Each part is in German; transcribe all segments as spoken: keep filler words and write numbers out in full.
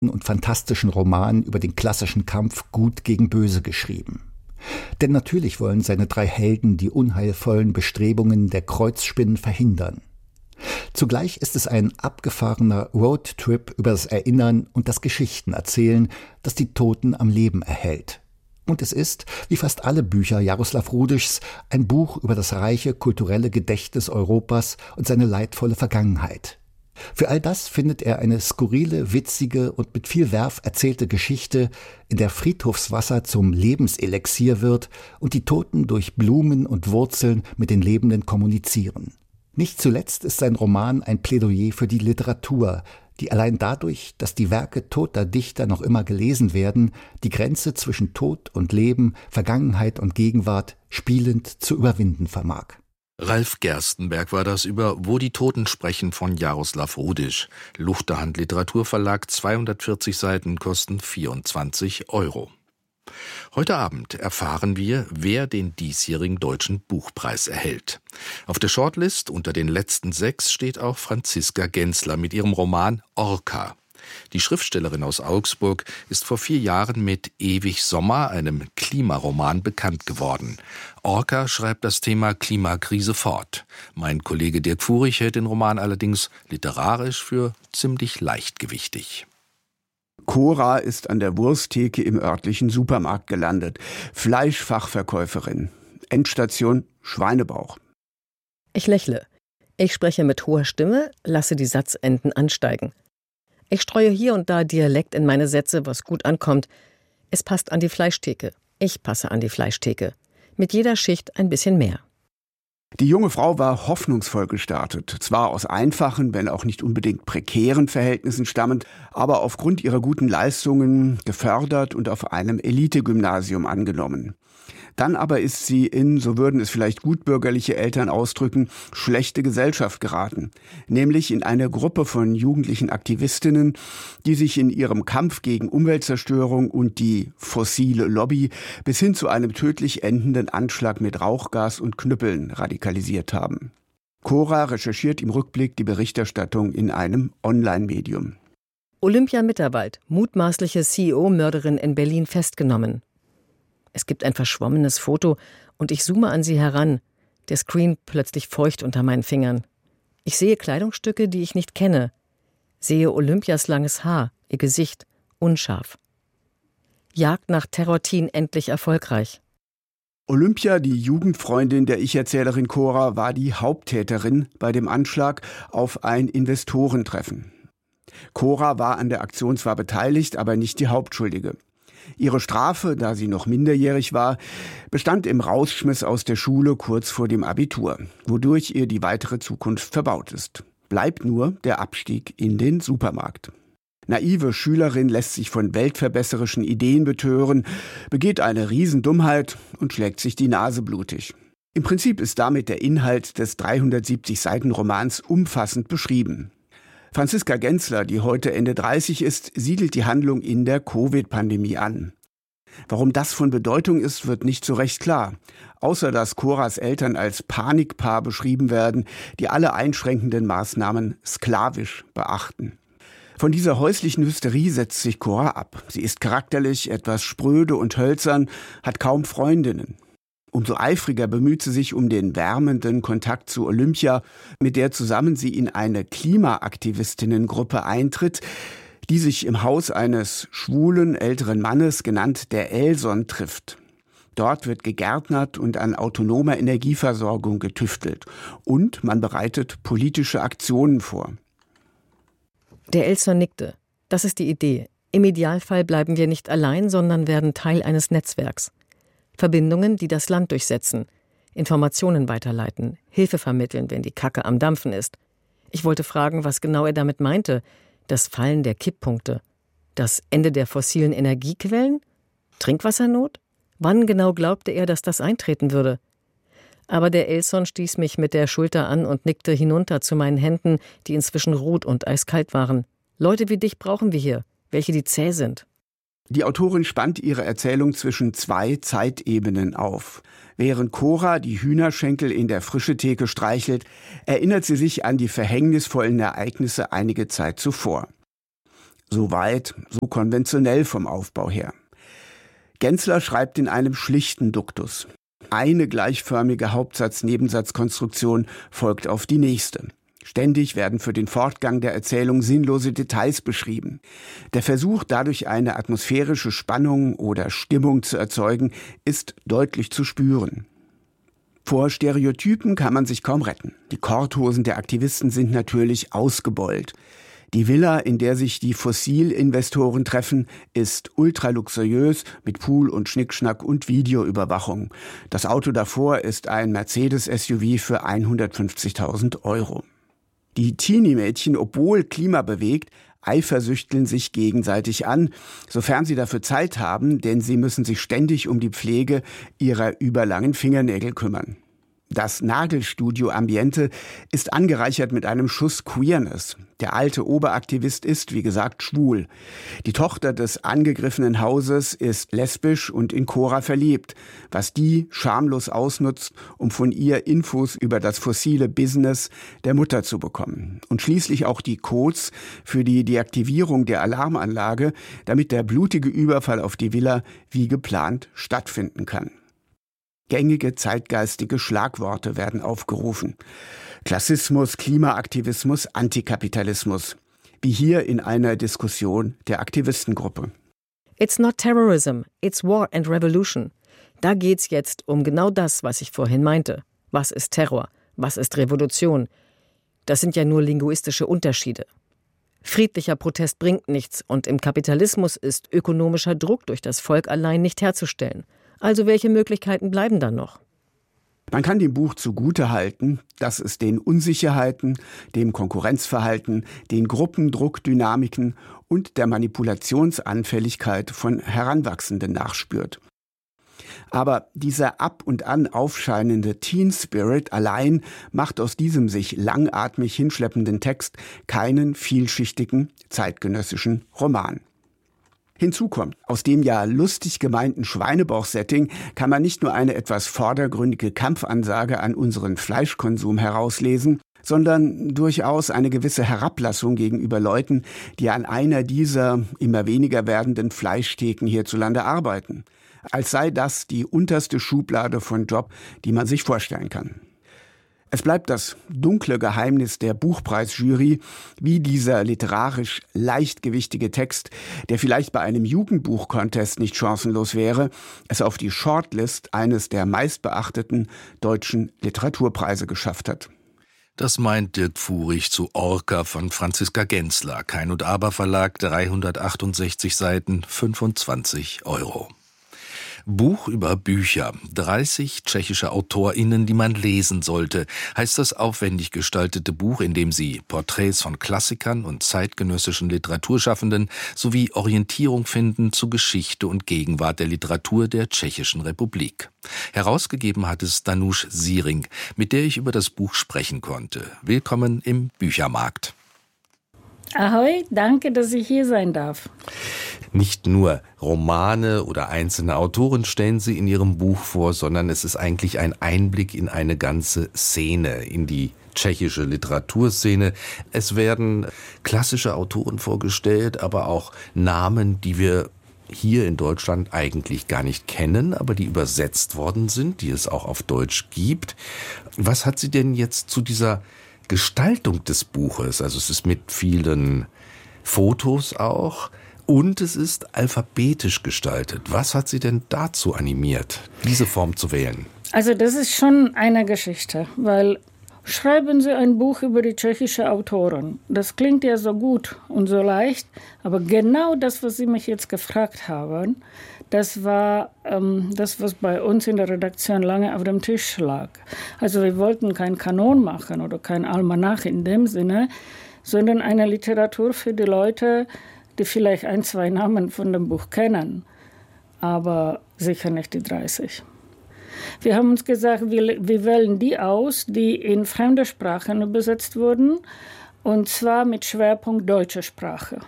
und fantastischen Roman über den klassischen Kampf Gut gegen Böse geschrieben. Denn natürlich wollen seine drei Helden die unheilvollen Bestrebungen der Kreuzspinnen verhindern. Zugleich ist es ein abgefahrener Roadtrip über das Erinnern und das Geschichtenerzählen, das die Toten am Leben erhält. Und es ist, wie fast alle Bücher Jaroslav Rudischs, ein Buch über das reiche kulturelle Gedächtnis Europas und seine leidvolle Vergangenheit. Für all das findet er eine skurrile, witzige und mit viel Werf erzählte Geschichte, in der Friedhofswasser zum Lebenselixier wird und die Toten durch Blumen und Wurzeln mit den Lebenden kommunizieren. Nicht zuletzt ist sein Roman ein Plädoyer für die Literatur, die allein dadurch, dass die Werke toter Dichter noch immer gelesen werden, die Grenze zwischen Tod und Leben, Vergangenheit und Gegenwart spielend zu überwinden vermag. Ralf Gerstenberg war das über Wo die Toten sprechen von Jaroslav Rudisch. Luchterhand Literaturverlag, zweihundertvierzig Seiten, kosten vierundzwanzig Euro. Heute Abend erfahren wir, wer den diesjährigen Deutschen Buchpreis erhält. Auf der Shortlist unter den letzten sechs steht auch Franziska Genzler mit ihrem Roman Orca. Die Schriftstellerin aus Augsburg ist vor vier Jahren mit Ewig Sommer, einem Klimaroman, bekannt geworden. Orca schreibt das Thema Klimakrise fort. Mein Kollege Dirk Furich hält den Roman allerdings literarisch für ziemlich leichtgewichtig. Cora ist an der Wursttheke im örtlichen Supermarkt gelandet. Fleischfachverkäuferin. Endstation Schweinebauch. Ich lächle. Ich spreche mit hoher Stimme, lasse die Satzenden ansteigen. Ich streue hier und da Dialekt in meine Sätze, was gut ankommt. Es passt an die Fleischtheke. Ich passe an die Fleischtheke. Mit jeder Schicht ein bisschen mehr. Die junge Frau war hoffnungsvoll gestartet, zwar aus einfachen, wenn auch nicht unbedingt prekären Verhältnissen stammend, aber aufgrund ihrer guten Leistungen gefördert und auf einem Elitegymnasium angenommen. Dann aber ist sie in, so würden es vielleicht gutbürgerliche Eltern ausdrücken, schlechte Gesellschaft geraten. Nämlich in eine Gruppe von jugendlichen Aktivistinnen, die sich in ihrem Kampf gegen Umweltzerstörung und die fossile Lobby bis hin zu einem tödlich endenden Anschlag mit Rauchgas und Knüppeln radikalisiert haben. Cora recherchiert im Rückblick die Berichterstattung in einem Online-Medium. Olympia Mitterwald, mutmaßliche C E O-Mörderin in Berlin festgenommen. Es gibt ein verschwommenes Foto und ich zoome an sie heran. Der Screen plötzlich feucht unter meinen Fingern. Ich sehe Kleidungsstücke, die ich nicht kenne. Sehe Olympias langes Haar, ihr Gesicht, unscharf. Jagd nach Terrortin endlich erfolgreich. Olympia, die Jugendfreundin der Ich-Erzählerin Cora, war die Haupttäterin bei dem Anschlag auf ein Investorentreffen. Cora war an der Aktion zwar beteiligt, aber nicht die Hauptschuldige. Ihre Strafe, da sie noch minderjährig war, bestand im Rausschmiss aus der Schule kurz vor dem Abitur, wodurch ihr die weitere Zukunft verbaut ist. Bleibt nur der Abstieg in den Supermarkt. Naive Schülerin lässt sich von weltverbesserischen Ideen betören, begeht eine Riesendummheit und schlägt sich die Nase blutig. Im Prinzip ist damit der Inhalt des dreihundertsiebzig Seiten Romans umfassend beschrieben. Franziska Genzler, die heute Ende dreißig ist, siedelt die Handlung in der Covid-Pandemie an. Warum das von Bedeutung ist, wird nicht so recht klar. Außer dass Coras Eltern als Panikpaar beschrieben werden, die alle einschränkenden Maßnahmen sklavisch beachten. Von dieser häuslichen Hysterie setzt sich Cora ab. Sie ist charakterlich etwas spröde und hölzern, hat kaum Freundinnen. Umso eifriger bemüht sie sich um den wärmenden Kontakt zu Olympia, mit der zusammen sie in eine Klimaaktivistinnengruppe eintritt, die sich im Haus eines schwulen älteren Mannes, genannt der Elson, trifft. Dort wird gegärtnert und an autonomer Energieversorgung getüftelt. Und man bereitet politische Aktionen vor. Der Elson nickte. Das ist die Idee. Im Idealfall bleiben wir nicht allein, sondern werden Teil eines Netzwerks. Verbindungen, die das Land durchsetzen, Informationen weiterleiten, Hilfe vermitteln, wenn die Kacke am Dampfen ist. Ich wollte fragen, was genau er damit meinte. Das Fallen der Kipppunkte, das Ende der fossilen Energiequellen, Trinkwassernot? Wann genau glaubte er, dass das eintreten würde? Aber der Elson stieß mich mit der Schulter an und nickte hinunter zu meinen Händen, die inzwischen rot und eiskalt waren. Leute wie dich brauchen wir hier, welche die zäh sind. Die Autorin spannt ihre Erzählung zwischen zwei Zeitebenen auf. Während Cora die Hühnerschenkel in der Frischetheke streichelt, erinnert sie sich an die verhängnisvollen Ereignisse einige Zeit zuvor. So weit, so konventionell vom Aufbau her. Gensler schreibt in einem schlichten Duktus. Eine gleichförmige Hauptsatz-Nebensatzkonstruktion folgt auf die nächste. Ständig werden für den Fortgang der Erzählung sinnlose Details beschrieben. Der Versuch, dadurch eine atmosphärische Spannung oder Stimmung zu erzeugen, ist deutlich zu spüren. Vor Stereotypen kann man sich kaum retten. Die Korthosen der Aktivisten sind natürlich ausgebeult. Die Villa, in der sich die Fossilinvestoren treffen, ist ultraluxuriös mit Pool und Schnickschnack und Videoüberwachung. Das Auto davor ist ein Mercedes-S U V für hundertfünfzigtausend Euro. Die Teenie-Mädchen, obwohl klimabewegt, eifersüchteln sich gegenseitig an, sofern sie dafür Zeit haben, denn sie müssen sich ständig um die Pflege ihrer überlangen Fingernägel kümmern. Das Nagelstudio Ambiente ist angereichert mit einem Schuss Queerness. Der alte Oberaktivist ist, wie gesagt, schwul. Die Tochter des angegriffenen Hauses ist lesbisch und in Cora verliebt, was die schamlos ausnutzt, um von ihr Infos über das fossile Business der Mutter zu bekommen. Und schließlich auch die Codes für die Deaktivierung der Alarmanlage, damit der blutige Überfall auf die Villa wie geplant stattfinden kann. Gängige zeitgeistige Schlagworte werden aufgerufen. Klassismus, Klimaaktivismus, Antikapitalismus. Wie hier in einer Diskussion der Aktivistengruppe. It's not terrorism, it's war and revolution. Da geht's jetzt um genau das, was ich vorhin meinte. Was ist Terror? Was ist Revolution? Das sind ja nur linguistische Unterschiede. Friedlicher Protest bringt nichts und im Kapitalismus ist ökonomischer Druck durch das Volk allein nicht herzustellen. Also welche Möglichkeiten bleiben dann noch? Man kann dem Buch zugutehalten, dass es den Unsicherheiten, dem Konkurrenzverhalten, den Gruppendruckdynamiken und der Manipulationsanfälligkeit von Heranwachsenden nachspürt. Aber dieser ab und an aufscheinende Teen Spirit allein macht aus diesem sich langatmig hinschleppenden Text keinen vielschichtigen zeitgenössischen Roman. Hinzu kommt, aus dem ja lustig gemeinten Schweinebauch-Setting kann man nicht nur eine etwas vordergründige Kampfansage an unseren Fleischkonsum herauslesen, sondern durchaus eine gewisse Herablassung gegenüber Leuten, die an einer dieser immer weniger werdenden Fleischtheken hierzulande arbeiten. Als sei das die unterste Schublade von Job, die man sich vorstellen kann. Es bleibt das dunkle Geheimnis der Buchpreisjury, wie dieser literarisch leichtgewichtige Text, der vielleicht bei einem Jugendbuch-Contest nicht chancenlos wäre, es auf die Shortlist eines der meistbeachteten deutschen Literaturpreise geschafft hat. Das meint Dirk Furich zu Orca von Franziska Gensler, Kein und Aber Verlag, dreihundertachtundsechzig Seiten, fünfundzwanzig Euro. Buch über Bücher, dreißig tschechische AutorInnen, die man lesen sollte, heißt das aufwendig gestaltete Buch, in dem sie Porträts von Klassikern und zeitgenössischen Literaturschaffenden sowie Orientierung finden zu Geschichte und Gegenwart der Literatur der Tschechischen Republik. Herausgegeben hat es Danuš Siering, mit der ich über das Buch sprechen konnte. Willkommen im Büchermarkt. Ahoi, danke, dass ich hier sein darf. Nicht nur Romane oder einzelne Autoren stellen Sie in Ihrem Buch vor, sondern es ist eigentlich ein Einblick in eine ganze Szene, in die tschechische Literaturszene. Es werden klassische Autoren vorgestellt, aber auch Namen, die wir hier in Deutschland eigentlich gar nicht kennen, aber die übersetzt worden sind, die es auch auf Deutsch gibt. Was hat Sie denn jetzt zu dieser Gestaltung des Buches, also es ist mit vielen Fotos auch, und es ist alphabetisch gestaltet. Was hat Sie denn dazu animiert, diese Form zu wählen? Also das ist schon eine Geschichte, weil schreiben Sie ein Buch über die tschechische Autoren. Das klingt ja so gut und so leicht, aber genau das, was Sie mich jetzt gefragt haben, das war ähm, das, was bei uns in der Redaktion lange auf dem Tisch lag. Also wir wollten kein Kanon machen oder kein Almanach in dem Sinne, sondern eine Literatur für die Leute, die vielleicht ein, zwei Namen von dem Buch kennen, aber sicher nicht die dreißig. Wir haben uns gesagt, wir, wir wählen die aus, die in fremde Sprachen übersetzt wurden, und zwar mit Schwerpunkt deutsche Sprache.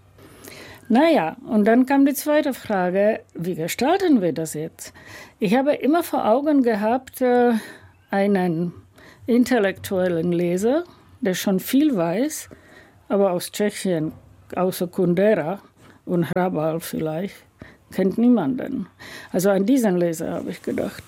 Naja, und dann kam die zweite Frage, wie gestalten wir das jetzt? Ich habe immer vor Augen gehabt, äh, einen intellektuellen Leser, der schon viel weiß, aber aus Tschechien außer Kundera und Hrabal vielleicht, kennt niemanden. Also an diesen Leser habe ich gedacht.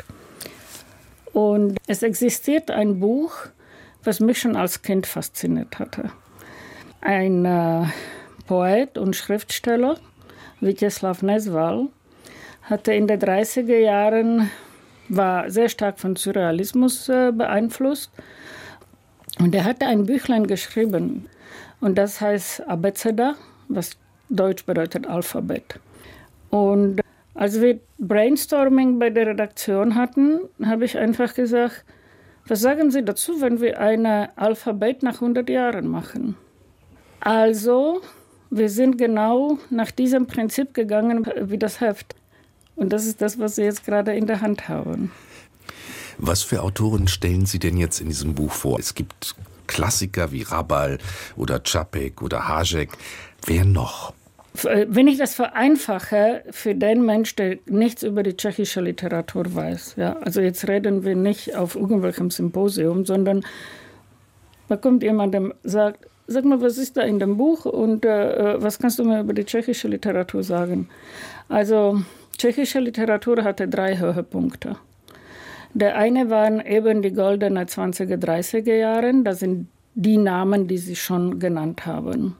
Und es existiert ein Buch, was mich schon als Kind fasziniert hatte. Ein äh, Poet und Schriftsteller, Vítězslav Nezval, hatte in den dreißiger Jahren, war sehr stark von Surrealismus äh, beeinflusst. Und er hatte ein Büchlein geschrieben. Und das heißt Abeceda, was Deutsch bedeutet Alphabet. Und als wir Brainstorming bei der Redaktion hatten, habe ich einfach gesagt, was sagen Sie dazu, wenn wir ein Alphabet nach hundert Jahren machen? Also, wir sind genau nach diesem Prinzip gegangen wie das Heft. Und das ist das, was Sie jetzt gerade in der Hand haben. Was für Autoren stellen Sie denn jetzt in diesem Buch vor? Es gibt Klassiker wie Hrabal oder Čapek oder Hašek. Wer noch? Wenn ich das vereinfache für den Mensch, der nichts über die tschechische Literatur weiß, ja, also jetzt reden wir nicht auf irgendwelchem Symposium, sondern da kommt jemand, der sagt, sag mal, was ist da in dem Buch und äh, was kannst du mir über die tschechische Literatur sagen? Also tschechische Literatur hatte drei Höhepunkte. Der eine waren eben die goldenen zwanziger, dreißiger Jahre, das sind die Namen, die Sie schon genannt haben.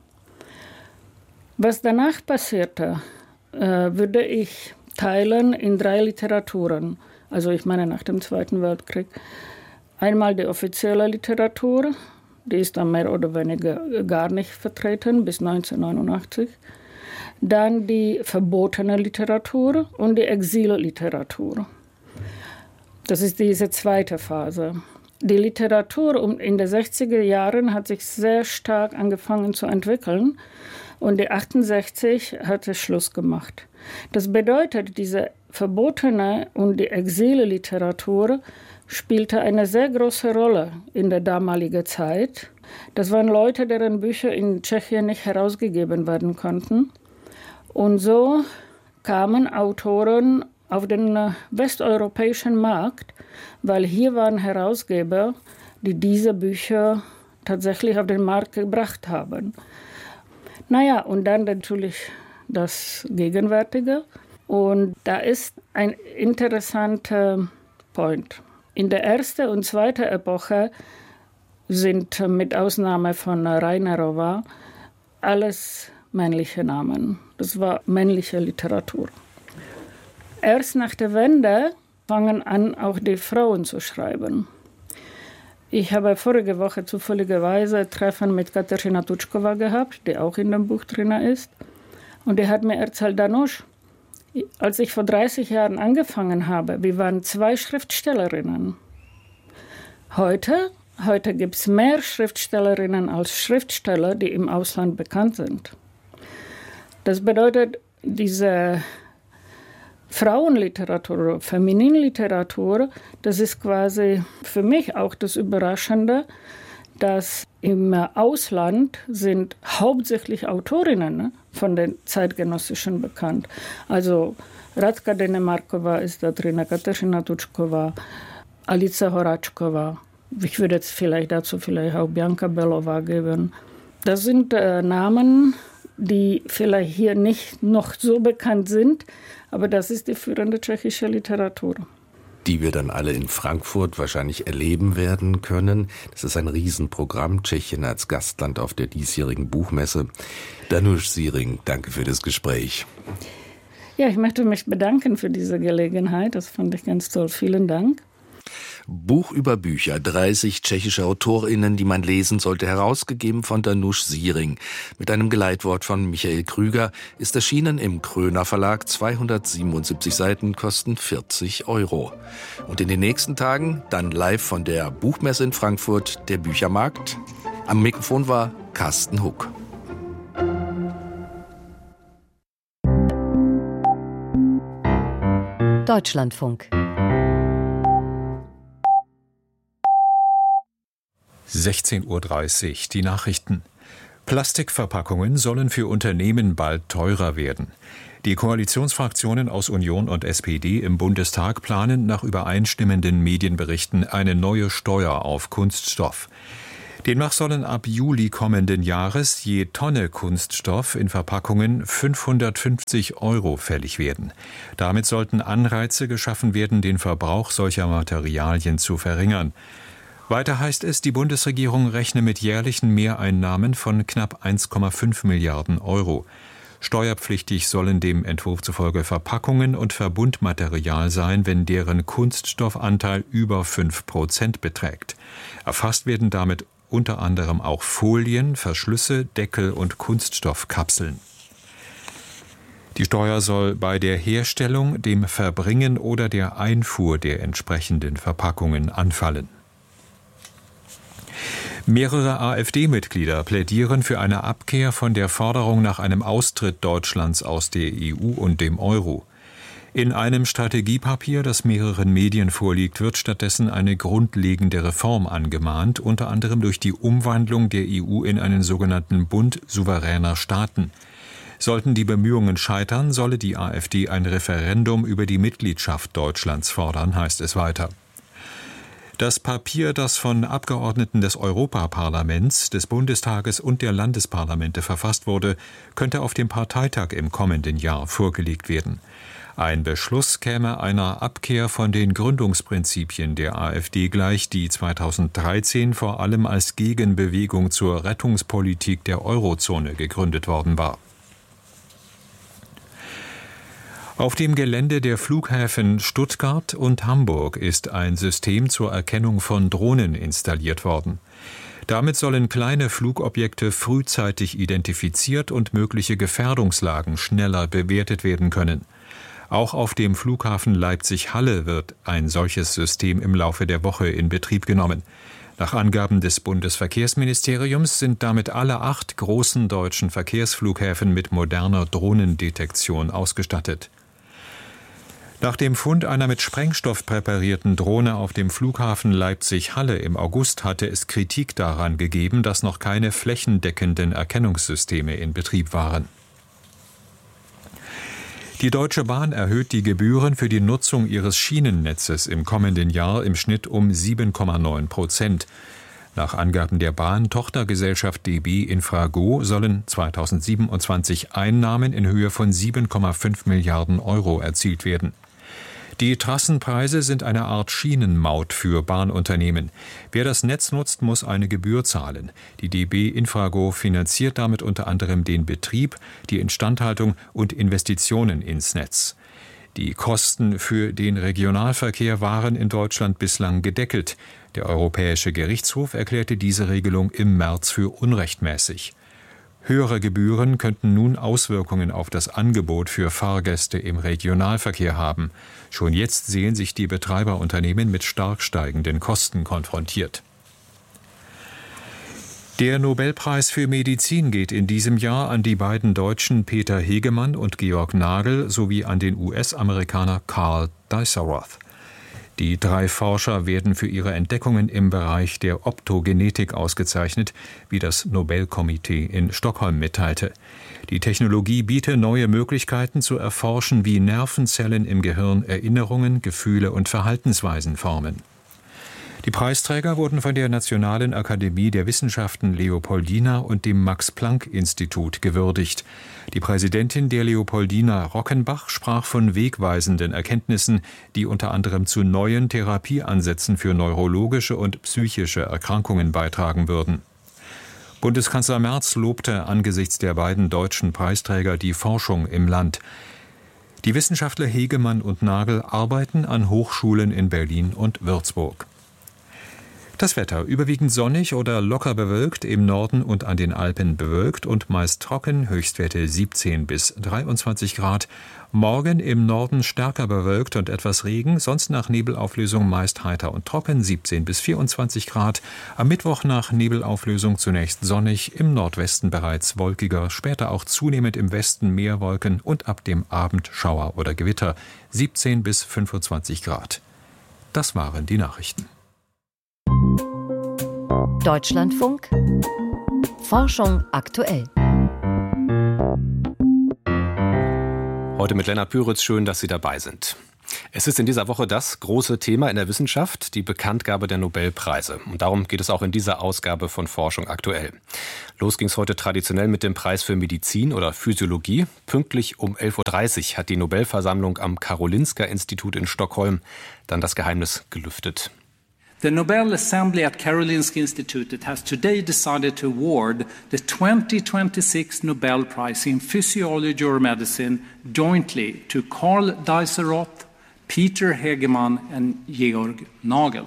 Was danach passierte, äh, würde ich teilen in drei Literaturen. Also ich meine nach dem Zweiten Weltkrieg. Einmal die offizielle Literatur, die ist dann mehr oder weniger gar nicht vertreten bis neunzehnhundertneunundachtzig. Dann die verbotene Literatur und die Exilliteratur. Das ist diese zweite Phase. Die Literatur in den sechziger Jahren hat sich sehr stark angefangen zu entwickeln. Und die achtundsechzig hat es Schluss gemacht. Das bedeutet, diese verbotene und die Exilliteratur spielte eine sehr große Rolle in der damaligen Zeit. Das waren Leute, deren Bücher in Tschechien nicht herausgegeben werden konnten. Und so kamen Autoren auf den westeuropäischen Markt, weil hier waren Herausgeber, die diese Bücher tatsächlich auf den Markt gebracht haben. Naja, und dann natürlich das Gegenwärtige. Und da ist ein interessanter Point. In der ersten und zweiten Epoche sind mit Ausnahme von Reinerova alles männliche Namen. Das war männliche Literatur. Erst nach der Wende fangen an, auch die Frauen zu schreiben. Ich habe vorige Woche zufälligerweise ein Treffen mit Kateřina Tučková gehabt, die auch in dem Buch drin ist. Und die hat mir erzählt, Danuš, als ich vor dreißig Jahren angefangen habe, wir waren zwei Schriftstellerinnen. Heute, heute gibt es mehr Schriftstellerinnen als Schriftsteller, die im Ausland bekannt sind. Das bedeutet, diese Frauenliteratur, Femininliteratur, das ist quasi für mich auch das Überraschende, dass im Ausland sind hauptsächlich Autorinnen von den Zeitgenössischen bekannt. Also Radka Denemarkova ist da drin, Kateřina Tučková, Alice Horáčková. Ich würde jetzt vielleicht dazu vielleicht auch Bianca Belova geben. Das sind äh, Namen, die vielleicht hier nicht noch so bekannt sind, aber das ist die führende tschechische Literatur. Die wir dann alle in Frankfurt wahrscheinlich erleben werden können. Das ist ein Riesenprogramm, Tschechien als Gastland auf der diesjährigen Buchmesse. Danuš Ziering, danke für das Gespräch. Ja, ich möchte mich bedanken für diese Gelegenheit. Das fand ich ganz toll. Vielen Dank. Buch über Bücher, dreißig tschechische AutorInnen, die man lesen sollte, herausgegeben von Danuš Ziering. Mit einem Geleitwort von Michael Krüger, ist erschienen im Kröner Verlag, zweihundertsiebenundsiebzig Seiten, kosten vierzig Euro. Und in den nächsten Tagen dann live von der Buchmesse in Frankfurt, der Büchermarkt. Am Mikrofon war Carsten Huck. Deutschlandfunk. sechzehn Uhr dreißig, die Nachrichten. Plastikverpackungen sollen für Unternehmen bald teurer werden. Die Koalitionsfraktionen aus Union und S P D im Bundestag planen nach übereinstimmenden Medienberichten eine neue Steuer auf Kunststoff. Demnach sollen ab Juli kommenden Jahres je Tonne Kunststoff in Verpackungen fünfhundertfünfzig Euro fällig werden. Damit sollten Anreize geschaffen werden, den Verbrauch solcher Materialien zu verringern. Weiter heißt es, die Bundesregierung rechne mit jährlichen Mehreinnahmen von knapp eins Komma fünf Milliarden Euro. Steuerpflichtig sollen dem Entwurf zufolge Verpackungen und Verbundmaterial sein, wenn deren Kunststoffanteil über fünf Prozent beträgt. Erfasst werden damit unter anderem auch Folien, Verschlüsse, Deckel und Kunststoffkapseln. Die Steuer soll bei der Herstellung, dem Verbringen oder der Einfuhr der entsprechenden Verpackungen anfallen. Mehrere AfD-Mitglieder plädieren für eine Abkehr von der Forderung nach einem Austritt Deutschlands aus der E U und dem Euro. In einem Strategiepapier, das mehreren Medien vorliegt, wird stattdessen eine grundlegende Reform angemahnt, unter anderem durch die Umwandlung der E U in einen sogenannten Bund souveräner Staaten. Sollten die Bemühungen scheitern, solle die AfD ein Referendum über die Mitgliedschaft Deutschlands fordern, heißt es weiter. Das Papier, das von Abgeordneten des Europaparlaments, des Bundestages und der Landesparlamente verfasst wurde, könnte auf dem Parteitag im kommenden Jahr vorgelegt werden. Ein Beschluss käme einer Abkehr von den Gründungsprinzipien der AfD gleich, die zweitausenddreizehn vor allem als Gegenbewegung zur Rettungspolitik der Eurozone gegründet worden war. Auf dem Gelände der Flughäfen Stuttgart und Hamburg ist ein System zur Erkennung von Drohnen installiert worden. Damit sollen kleine Flugobjekte frühzeitig identifiziert und mögliche Gefährdungslagen schneller bewertet werden können. Auch auf dem Flughafen Leipzig-Halle wird ein solches System im Laufe der Woche in Betrieb genommen. Nach Angaben des Bundesverkehrsministeriums sind damit alle acht großen deutschen Verkehrsflughäfen mit moderner Drohnendetektion ausgestattet. Nach dem Fund einer mit Sprengstoff präparierten Drohne auf dem Flughafen Leipzig-Halle im August hatte es Kritik daran gegeben, dass noch keine flächendeckenden Erkennungssysteme in Betrieb waren. Die Deutsche Bahn erhöht die Gebühren für die Nutzung ihres Schienennetzes im kommenden Jahr im Schnitt um sieben Komma neun Prozent. Nach Angaben der Bahn-Tochtergesellschaft D B Infrago sollen zweitausendsiebenundzwanzig Einnahmen in Höhe von sieben Komma fünf Milliarden Euro erzielt werden. Die Trassenpreise sind eine Art Schienenmaut für Bahnunternehmen. Wer das Netz nutzt, muss eine Gebühr zahlen. Die D B Infrago finanziert damit unter anderem den Betrieb, die Instandhaltung und Investitionen ins Netz. Die Kosten für den Regionalverkehr waren in Deutschland bislang gedeckelt. Der Europäische Gerichtshof erklärte diese Regelung im März für unrechtmäßig. Höhere Gebühren könnten nun Auswirkungen auf das Angebot für Fahrgäste im Regionalverkehr haben. Schon jetzt sehen sich die Betreiberunternehmen mit stark steigenden Kosten konfrontiert. Der Nobelpreis für Medizin geht in diesem Jahr an die beiden Deutschen Peter Hegemann und Georg Nagel sowie an den U S-Amerikaner Carl Dieselroth. Die drei Forscher werden für ihre Entdeckungen im Bereich der Optogenetik ausgezeichnet, wie das Nobelkomitee in Stockholm mitteilte. Die Technologie biete neue Möglichkeiten zu erforschen, wie Nervenzellen im Gehirn Erinnerungen, Gefühle und Verhaltensweisen formen. Die Preisträger wurden von der Nationalen Akademie der Wissenschaften Leopoldina und dem Max-Planck-Institut gewürdigt. Die Präsidentin der Leopoldina, Rockenbach, sprach von wegweisenden Erkenntnissen, die unter anderem zu neuen Therapieansätzen für neurologische und psychische Erkrankungen beitragen würden. Bundeskanzler Merz lobte angesichts der beiden deutschen Preisträger die Forschung im Land. Die Wissenschaftler Hegemann und Nagel arbeiten an Hochschulen in Berlin und Würzburg. Das Wetter überwiegend sonnig oder locker bewölkt, im Norden und an den Alpen bewölkt und meist trocken, Höchstwerte siebzehn bis dreiundzwanzig Grad. Morgen im Norden stärker bewölkt und etwas Regen, sonst nach Nebelauflösung meist heiter und trocken, siebzehn bis vierundzwanzig Grad. Am Mittwoch nach Nebelauflösung zunächst sonnig, im Nordwesten bereits wolkiger, später auch zunehmend im Westen mehr Wolken und ab dem Abend Schauer oder Gewitter, siebzehn bis fünfundzwanzig Grad. Das waren die Nachrichten. Deutschlandfunk Forschung aktuell. Heute mit Lennart Püritz, schön, dass Sie dabei sind. Es ist in dieser Woche das große Thema in der Wissenschaft, die Bekanntgabe der Nobelpreise. Und darum geht es auch in dieser Ausgabe von Forschung aktuell. Los ging es heute traditionell mit dem Preis für Medizin oder Physiologie. Pünktlich um elf Uhr dreißig hat die Nobelversammlung am Karolinska-Institut in Stockholm dann das Geheimnis gelüftet. The Nobel Assembly at Karolinska Institute has today decided to award the twenty twenty-six Nobel Prize in Physiology or Medicine jointly to Karl Dieseroth, Peter Hegemann and Georg Nagel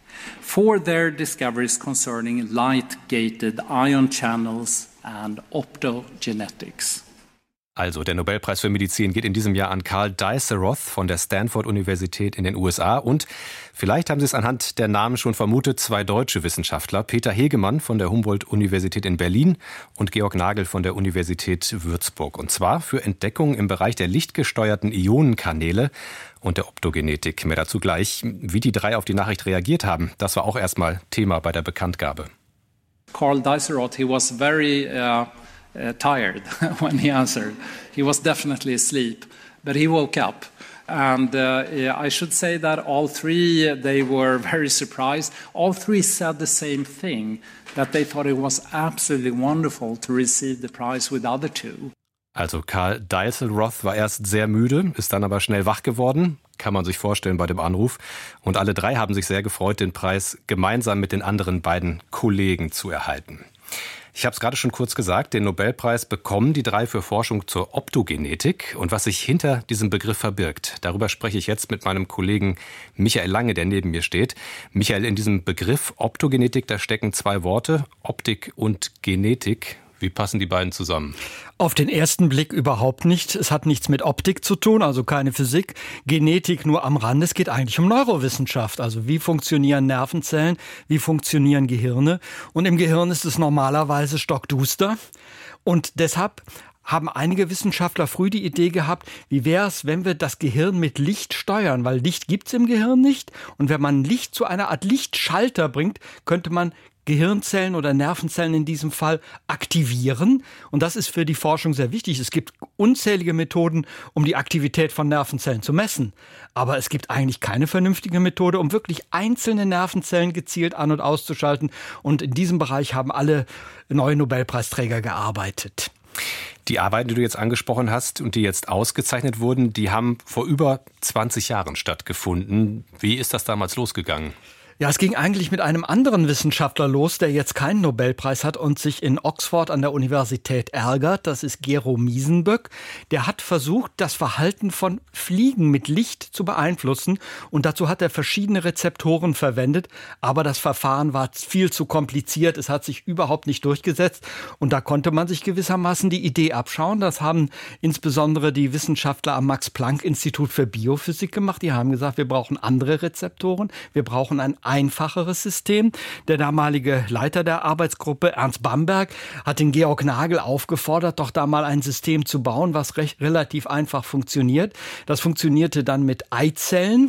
for their discoveries concerning light-gated ion channels and optogenetics. Also der Nobelpreis für Medizin geht in diesem Jahr an Karl Dieseroth von der Stanford-Universität in den U S A. Und vielleicht haben Sie es anhand der Namen schon vermutet, zwei deutsche Wissenschaftler, Peter Hegemann von der Humboldt-Universität in Berlin und Georg Nagel von der Universität Würzburg. Und zwar für Entdeckungen im Bereich der lichtgesteuerten Ionenkanäle und der Optogenetik. Mehr dazu gleich. Wie die drei auf die Nachricht reagiert haben, das war auch erstmal Thema bei der Bekanntgabe. Karl Dieseroth, he was very... Uh Uh, tired when he answered. He was definitely asleep, but he woke up. And uh, yeah, I should say that all three, they were very surprised. All three said the same thing, that they thought it was absolutely wonderful to receive the prize with the other two. Also Karl Dieseroth war erst sehr müde, ist dann aber schnell wach geworden, kann man sich vorstellen bei dem Anruf. Und alle drei haben sich sehr gefreut, den Preis gemeinsam mit den anderen beiden Kollegen zu erhalten. Ich habe es gerade schon kurz gesagt, den Nobelpreis bekommen die drei für Forschung zur Optogenetik. Und was sich hinter diesem Begriff verbirgt, darüber spreche ich jetzt mit meinem Kollegen Michael Lange, der neben mir steht. Michael, in diesem Begriff Optogenetik, da stecken zwei Worte, Optik und Genetik. Wie passen die beiden zusammen? Auf den ersten Blick überhaupt nicht. Es hat nichts mit Optik zu tun, also keine Physik. Genetik nur am Rand. Es geht eigentlich um Neurowissenschaft. Also wie funktionieren Nervenzellen, wie funktionieren Gehirne. Und im Gehirn ist es normalerweise stockduster. Und deshalb haben einige Wissenschaftler früh die Idee gehabt, wie wäre es, wenn wir das Gehirn mit Licht steuern? Weil Licht gibt es im Gehirn nicht. Und wenn man Licht zu einer Art Lichtschalter bringt, könnte man Gehirnzellen oder Nervenzellen in diesem Fall aktivieren. Und das ist für die Forschung sehr wichtig. Es gibt unzählige Methoden, um die Aktivität von Nervenzellen zu messen. Aber es gibt eigentlich keine vernünftige Methode, um wirklich einzelne Nervenzellen gezielt an- und auszuschalten. Und in diesem Bereich haben alle neuen Nobelpreisträger gearbeitet. Die Arbeiten, die du jetzt angesprochen hast und die jetzt ausgezeichnet wurden, die haben vor über zwanzig Jahren stattgefunden. Wie ist das damals losgegangen? Ja, es ging eigentlich mit einem anderen Wissenschaftler los, der jetzt keinen Nobelpreis hat und sich in Oxford an der Universität ärgert. Das ist Gero Miesenböck. Der hat versucht, das Verhalten von Fliegen mit Licht zu beeinflussen. Und dazu hat er verschiedene Rezeptoren verwendet. Aber das Verfahren war viel zu kompliziert. Es hat sich überhaupt nicht durchgesetzt. Und da konnte man sich gewissermaßen die Idee abschauen. Das haben insbesondere die Wissenschaftler am Max-Planck-Institut für Biophysik gemacht. Die haben gesagt, wir brauchen andere Rezeptoren. Wir brauchen ein einfacheres System. Der damalige Leiter der Arbeitsgruppe, Ernst Bamberg, hat den Georg Nagel aufgefordert, doch da mal ein System zu bauen, was recht, relativ einfach funktioniert. Das funktionierte dann mit Eizellen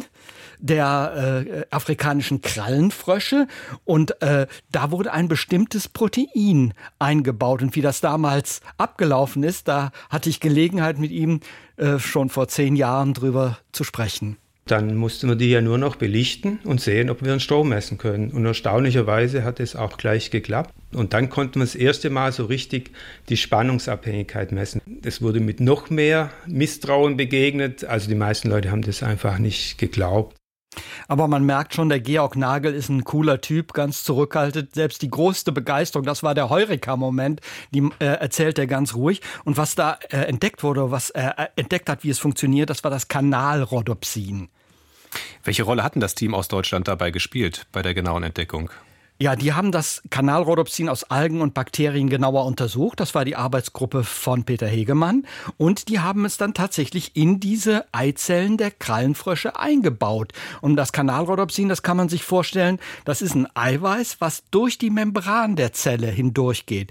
der äh, afrikanischen Krallenfrösche und äh, da wurde ein bestimmtes Protein eingebaut. Und wie das damals abgelaufen ist, da hatte ich Gelegenheit mit ihm äh, schon vor zehn Jahren drüber zu sprechen. Dann mussten wir die ja nur noch belichten und sehen, ob wir einen Strom messen können. Und erstaunlicherweise hat es auch gleich geklappt. Und dann konnten wir das erste Mal so richtig die Spannungsabhängigkeit messen. Es wurde mit noch mehr Misstrauen begegnet. Also die meisten Leute haben das einfach nicht geglaubt. Aber man merkt schon, der Georg Nagel ist ein cooler Typ, ganz zurückhaltend. Selbst die größte Begeisterung, das war der Heureka-Moment, die äh, erzählt er ganz ruhig. Und was da äh, entdeckt wurde, was er äh, entdeckt hat, wie es funktioniert, das war das Kanalrhodopsin. Welche Rolle hat denn das Team aus Deutschland dabei gespielt, bei der genauen Entdeckung? Ja, die haben das Kanalrhodopsin aus Algen und Bakterien genauer untersucht. Das war die Arbeitsgruppe von Peter Hegemann. Und die haben es dann tatsächlich in diese Eizellen der Krallenfrösche eingebaut. Und das Kanalrhodopsin, das kann man sich vorstellen, das ist ein Eiweiß, was durch die Membran der Zelle hindurchgeht.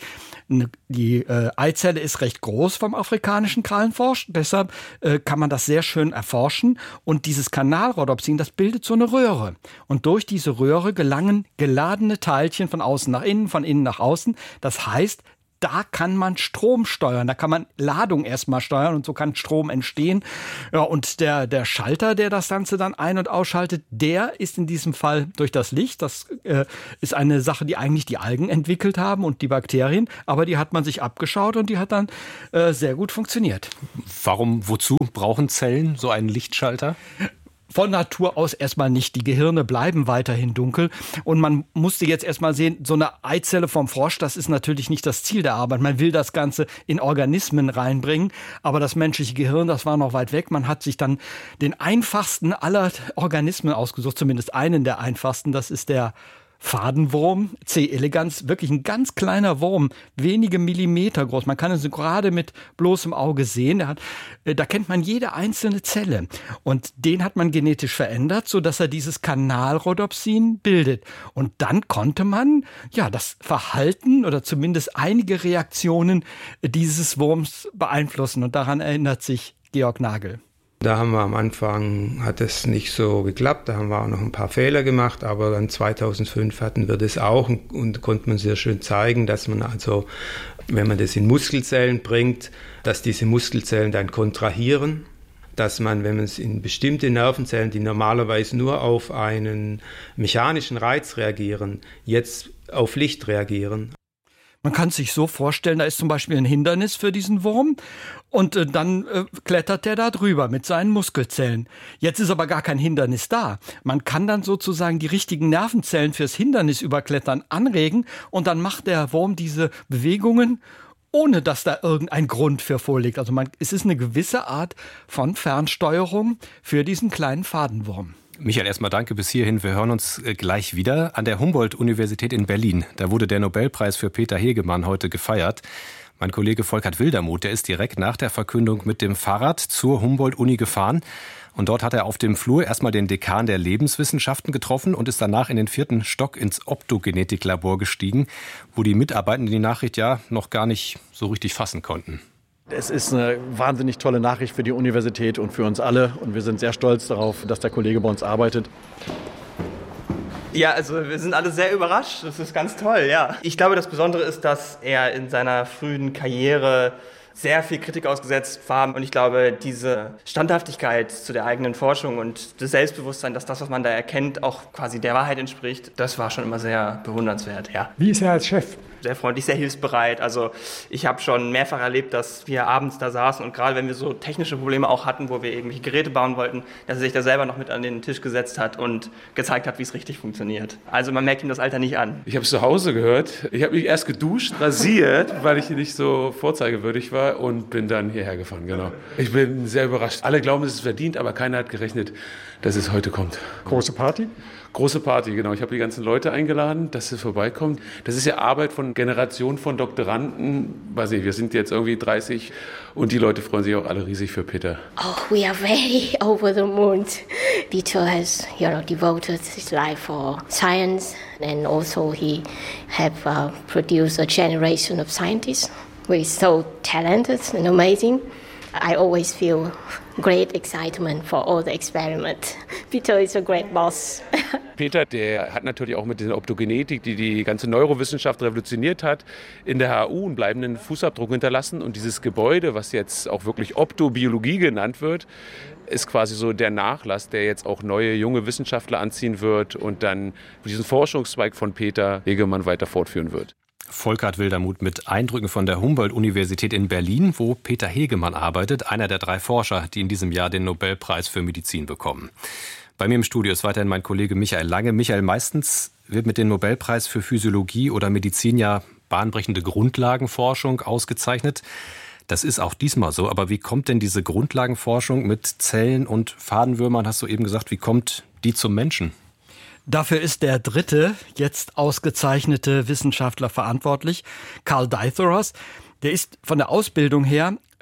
Die äh, Eizelle ist recht groß vom afrikanischen Krallenfrosch. Deshalb äh, kann man das sehr schön erforschen. Und dieses Kanalrhodopsin, das bildet so eine Röhre. Und durch diese Röhre gelangen geladene Teilchen von außen nach innen, von innen nach außen. Das heißt, da kann man Strom steuern, da kann man Ladung erstmal steuern und so kann Strom entstehen. Ja, und der, der Schalter, der das Ganze dann ein- und ausschaltet, der ist in diesem Fall durch das Licht. Das äh, ist eine Sache, die eigentlich die Algen entwickelt haben und die Bakterien, aber die hat man sich abgeschaut und die hat dann äh, sehr gut funktioniert. Warum, wozu brauchen Zellen so einen Lichtschalter? Von Natur aus erstmal nicht. Die Gehirne bleiben weiterhin dunkel. Und man musste jetzt erstmal sehen, so eine Eizelle vom Frosch, das ist natürlich nicht das Ziel der Arbeit. Man will das Ganze in Organismen reinbringen. Aber das menschliche Gehirn, das war noch weit weg. Man hat sich dann den einfachsten aller Organismen ausgesucht, zumindest einen der einfachsten. Das ist der Fadenwurm, C. elegans, wirklich ein ganz kleiner Wurm, wenige Millimeter groß. Man kann es gerade mit bloßem Auge sehen. Da, hat, da kennt man jede einzelne Zelle. Und den hat man genetisch verändert, sodass er dieses Kanalrhodopsin bildet. Und dann konnte man ja das Verhalten oder zumindest einige Reaktionen dieses Wurms beeinflussen. Und daran erinnert sich Georg Nagel. Da haben wir am Anfang, hat es nicht so geklappt, da haben wir auch noch ein paar Fehler gemacht, aber dann zweitausendfünf hatten wir das auch und, und konnte man sehr schön zeigen, dass man also, wenn man das in Muskelzellen bringt, dass diese Muskelzellen dann kontrahieren, dass man, wenn man es in bestimmte Nervenzellen, die normalerweise nur auf einen mechanischen Reiz reagieren, jetzt auf Licht reagieren. Man kann es sich so vorstellen, da ist zum Beispiel ein Hindernis für diesen Wurm und äh, dann äh, klettert der da drüber mit seinen Muskelzellen. Jetzt ist aber gar kein Hindernis da. Man kann dann sozusagen die richtigen Nervenzellen fürs Hindernis überklettern anregen und dann macht der Wurm diese Bewegungen, ohne dass da irgendein Grund für vorliegt. Also man, es ist eine gewisse Art von Fernsteuerung für diesen kleinen Fadenwurm. Michael, erstmal danke bis hierhin. Wir hören uns gleich wieder an der Humboldt-Universität in Berlin. Da wurde der Nobelpreis für Peter Hegemann heute gefeiert. Mein Kollege Volkert Wildermuth, der ist direkt nach der Verkündung mit dem Fahrrad zur Humboldt-Uni gefahren. Und dort hat er auf dem Flur erstmal den Dekan der Lebenswissenschaften getroffen und ist danach in den vierten Stock ins Optogenetiklabor gestiegen, wo die Mitarbeitenden die Nachricht ja noch gar nicht so richtig fassen konnten. Es ist eine wahnsinnig tolle Nachricht für die Universität und für uns alle. Und wir sind sehr stolz darauf, dass der Kollege bei uns arbeitet. Ja, also wir sind alle sehr überrascht. Das ist ganz toll, ja. Ich glaube, das Besondere ist, dass er in seiner frühen Karriere sehr viel Kritik ausgesetzt war. Und ich glaube, diese Standhaftigkeit zu der eigenen Forschung und das Selbstbewusstsein, dass das, was man da erkennt, auch quasi der Wahrheit entspricht, das war schon immer sehr bewundernswert, ja. Wie ist er als Chef? Sehr freundlich, sehr hilfsbereit. Also ich habe schon mehrfach erlebt, dass wir abends da saßen und gerade wenn wir so technische Probleme auch hatten, wo wir irgendwelche Geräte bauen wollten, dass er sich da selber noch mit an den Tisch gesetzt hat und gezeigt hat, wie es richtig funktioniert. Also man merkt ihm das Alter nicht an. Ich habe es zu Hause gehört. Ich habe mich erst geduscht, rasiert, weil ich nicht so vorzeigewürdig war und bin dann hierher gefahren, genau. Ich bin sehr überrascht. Alle glauben, es ist verdient, aber keiner hat gerechnet, dass es heute kommt. Große Party? Große Party, genau. Ich habe die ganzen Leute eingeladen, dass sie vorbeikommen. Das ist ja Arbeit von Generationen von Doktoranden. Weiß nicht, wir sind jetzt irgendwie dreißig und die Leute freuen sich auch alle riesig für Peter. Oh, we are very over the moon. Peter has, you know, devoted his life for science and also he have uh, produced a generation of scientists who is so talented and amazing. I always feel great excitement for all the experiments. Peter is a great boss. Peter, der hat natürlich auch mit der Optogenetik, die die ganze Neurowissenschaft revolutioniert hat, in der H U einen bleibenden Fußabdruck hinterlassen. Und dieses Gebäude, was jetzt auch wirklich Optobiologie genannt wird, ist quasi so der Nachlass, der jetzt auch neue, junge Wissenschaftler anziehen wird und dann diesen Forschungszweig von Peter Hegemann weiter fortführen wird. Volkert Wildermuth mit Eindrücken von der Humboldt-Universität in Berlin, wo Peter Hegemann arbeitet, einer der drei Forscher, die in diesem Jahr den Nobelpreis für Medizin bekommen. Bei mir im Studio ist weiterhin mein Kollege Michael Lange. Michael, meistens wird mit dem Nobelpreis für Physiologie oder Medizin ja bahnbrechende Grundlagenforschung ausgezeichnet. Das ist auch diesmal so. Aber wie kommt denn diese Grundlagenforschung mit Zellen und Fadenwürmern, hast du eben gesagt, wie kommt die zum Menschen? Dafür ist der dritte, jetzt ausgezeichnete Wissenschaftler verantwortlich, Carl Dietharos. Der ist von der Ausbildung her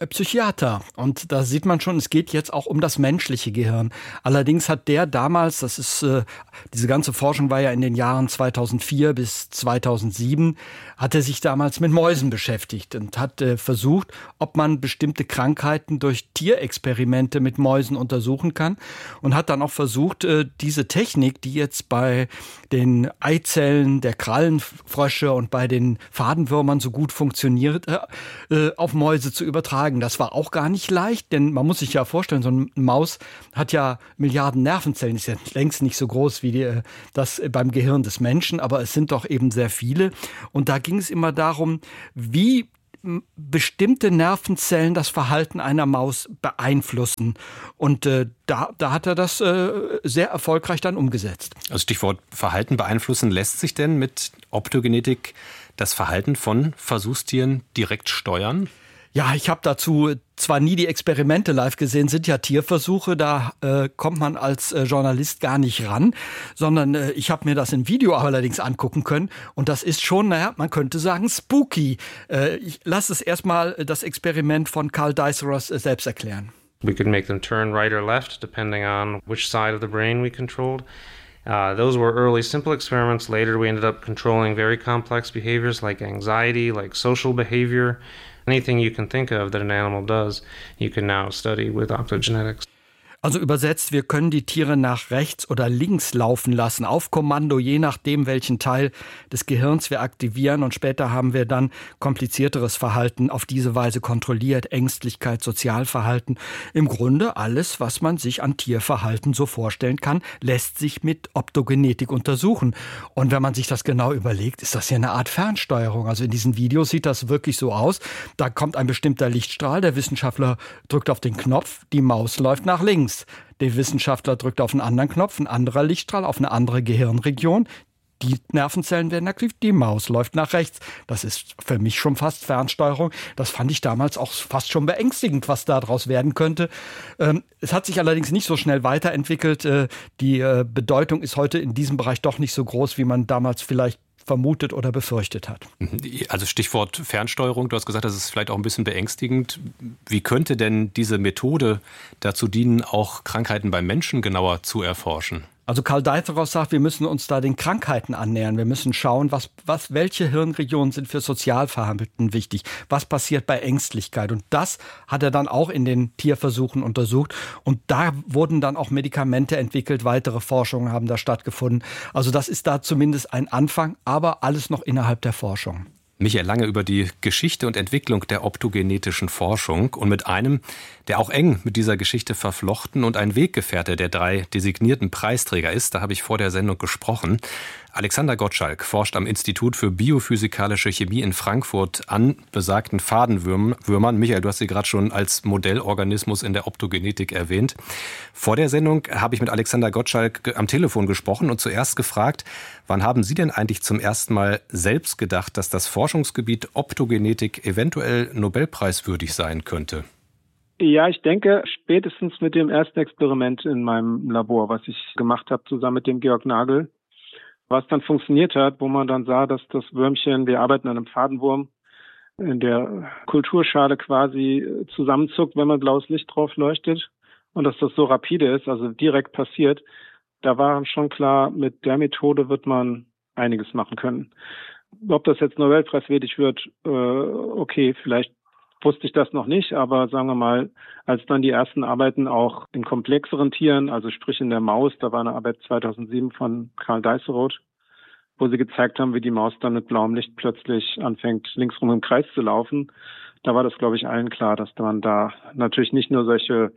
Psychiater. Und da sieht man schon, es geht jetzt auch um das menschliche Gehirn. Allerdings hat der damals, das ist, äh, diese ganze Forschung war ja in den Jahren zweitausendvier bis zweitausendsieben, hat er sich damals mit Mäusen beschäftigt und hat äh, versucht, ob man bestimmte Krankheiten durch Tierexperimente mit Mäusen untersuchen kann und hat dann auch versucht, äh, diese Technik, die jetzt bei den Eizellen der Krallenfrösche und bei den Fadenwürmern so gut funktioniert, äh, auf Mäuse zu übertragen. Das war auch gar nicht leicht, denn man muss sich ja vorstellen, so eine Maus hat ja Milliarden Nervenzellen, ist ja längst nicht so groß wie die, das beim Gehirn des Menschen, aber es sind doch eben sehr viele. Und da ging es immer darum, wie bestimmte Nervenzellen das Verhalten einer Maus beeinflussen. Und äh, da, da hat er das äh, sehr erfolgreich dann umgesetzt. Also Stichwort Verhalten beeinflussen. Lässt sich denn mit Optogenetik das Verhalten von Versuchstieren direkt steuern? Ja, ich habe dazu zwar nie die Experimente live gesehen, sind ja Tierversuche, da äh, kommt man als äh, Journalist gar nicht ran, sondern äh, ich habe mir das in Video allerdings angucken können und das ist schon, naja, man könnte sagen spooky. Äh, ich lasse es erstmal das Experiment von Carl Diceros äh, selbst erklären. We could make them turn right or left, depending on which side of the brain we controlled. Uh, those were early simple experiments. Later we ended up controlling very complex behaviors like anxiety, like social behavior. Anything you can think of that an animal does, you can now study with optogenetics. Also übersetzt, wir können die Tiere nach rechts oder links laufen lassen, auf Kommando, je nachdem, welchen Teil des Gehirns wir aktivieren. Und später haben wir dann komplizierteres Verhalten auf diese Weise kontrolliert, Ängstlichkeit, Sozialverhalten. Im Grunde alles, was man sich an Tierverhalten so vorstellen kann, lässt sich mit Optogenetik untersuchen. Und wenn man sich das genau überlegt, ist das ja eine Art Fernsteuerung. Also in diesen Videos sieht das wirklich so aus. Da kommt ein bestimmter Lichtstrahl, der Wissenschaftler drückt auf den Knopf, die Maus läuft nach links. Der Wissenschaftler drückt auf einen anderen Knopf, ein anderer Lichtstrahl auf eine andere Gehirnregion. Die Nervenzellen werden aktiv, die Maus läuft nach rechts. Das ist für mich schon fast Fernsteuerung. Das fand ich damals auch fast schon beängstigend, was daraus werden könnte. Ähm, es hat sich allerdings nicht so schnell weiterentwickelt. Äh, die äh, Bedeutung ist heute in diesem Bereich doch nicht so groß, wie man damals vielleicht vermutet oder befürchtet hat. Also Stichwort Fernsteuerung, du hast gesagt, das ist vielleicht auch ein bisschen beängstigend. Wie könnte denn diese Methode dazu dienen, auch Krankheiten beim Menschen genauer zu erforschen? Also Carl Diceros sagt, wir müssen uns da den Krankheiten annähern. Wir müssen schauen, was, was, welche Hirnregionen sind für Sozialverhalten wichtig. Was passiert bei Ängstlichkeit? Und das hat er dann auch in den Tierversuchen untersucht. Und da wurden dann auch Medikamente entwickelt. Weitere Forschungen haben da stattgefunden. Also das ist da zumindest ein Anfang, aber alles noch innerhalb der Forschung. Michael Lange über die Geschichte und Entwicklung der optogenetischen Forschung und mit einem, der auch eng mit dieser Geschichte verflochten und ein Weggefährte der drei designierten Preisträger ist, da habe ich vor der Sendung gesprochen. Alexander Gottschalk forscht am Institut für biophysikalische Chemie in Frankfurt an besagten Fadenwürmern. Michael, du hast sie gerade schon als Modellorganismus in der Optogenetik erwähnt. Vor der Sendung habe ich mit Alexander Gottschalk am Telefon gesprochen und zuerst gefragt, wann haben Sie denn eigentlich zum ersten Mal selbst gedacht, dass das Forschungsgebiet Optogenetik eventuell nobelpreiswürdig sein könnte? Ja, ich denke, spätestens mit dem ersten Experiment in meinem Labor, was ich gemacht habe, zusammen mit dem Georg Nagel, was dann funktioniert hat, wo man dann sah, dass das Würmchen, wir arbeiten an einem Fadenwurm, in der Kulturschale quasi zusammenzuckt, wenn man blaues Licht drauf leuchtet und dass das so rapide ist, also direkt passiert. Da war schon klar, mit der Methode wird man einiges machen können. Ob das jetzt nobelpreiswürdig wird, äh, okay, vielleicht wusste ich das noch nicht, aber sagen wir mal, als dann die ersten Arbeiten auch in komplexeren Tieren, also sprich in der Maus, da war eine Arbeit zweitausendsieben von Carl Diceros, wo sie gezeigt haben, wie die Maus dann mit blauem Licht plötzlich anfängt, linksrum im Kreis zu laufen. Da war das, glaube ich, allen klar, dass man da natürlich nicht nur solche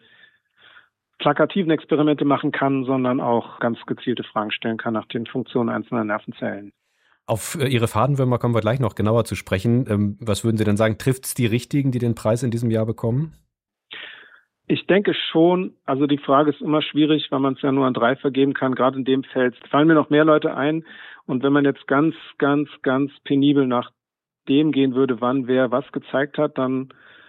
plakativen Experimente machen kann, sondern auch ganz gezielte Fragen stellen kann nach den Funktionen einzelner Nervenzellen. Auf Ihre Fadenwürmer kommen wir gleich noch genauer zu sprechen. Was würden Sie denn sagen, trifft es die Richtigen, die den Preis in diesem Jahr bekommen? Ich denke schon. Also die Frage ist immer schwierig, weil man es ja nur an drei vergeben kann. Gerade in dem Feld fallen mir noch mehr Leute ein. Und wenn man jetzt ganz, ganz, ganz penibel nach dem gehen würde, wann wer was gezeigt hat, dann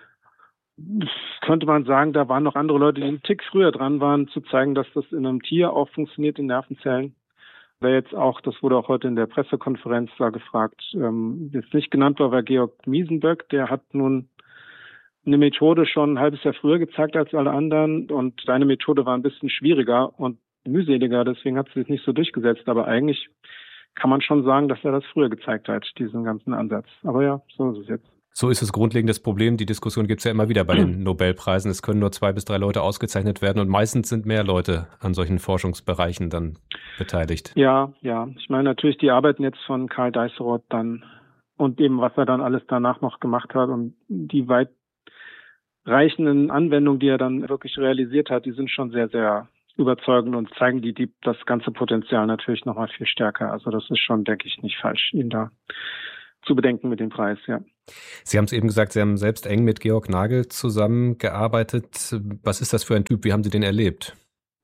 könnte man sagen, da waren noch andere Leute, die einen Tick früher dran waren, zu zeigen, dass das in einem Tier auch funktioniert, in Nervenzellen. Wer jetzt auch, das wurde auch heute in der Pressekonferenz da gefragt, ähm, jetzt nicht genannt war, war Georg Miesenböck. Der hat nun eine Methode schon ein halbes Jahr früher gezeigt als alle anderen und seine Methode war ein bisschen schwieriger und mühseliger, deswegen hat sie sich nicht so durchgesetzt. Aber eigentlich kann man schon sagen, dass er das früher gezeigt hat, diesen ganzen Ansatz. Aber ja, so ist es jetzt. So ist das grundlegendes Problem. Die Diskussion gibt es ja immer wieder bei den Nobelpreisen. Es können nur zwei bis drei Leute ausgezeichnet werden und meistens sind mehr Leute an solchen Forschungsbereichen dann beteiligt. Ja, ja. Ich meine natürlich die Arbeiten jetzt von Karl Dijsselroth dann und eben was er dann alles danach noch gemacht hat und die weitreichenden Anwendungen, die er dann wirklich realisiert hat, die sind schon sehr, sehr überzeugend und zeigen die, die das ganze Potenzial natürlich nochmal viel stärker. Also das ist schon, denke ich, nicht falsch, ihn da zu bedenken mit dem Preis, ja. Sie haben es eben gesagt, Sie haben selbst eng mit Georg Nagel zusammengearbeitet. Was ist das für ein Typ? Wie haben Sie den erlebt?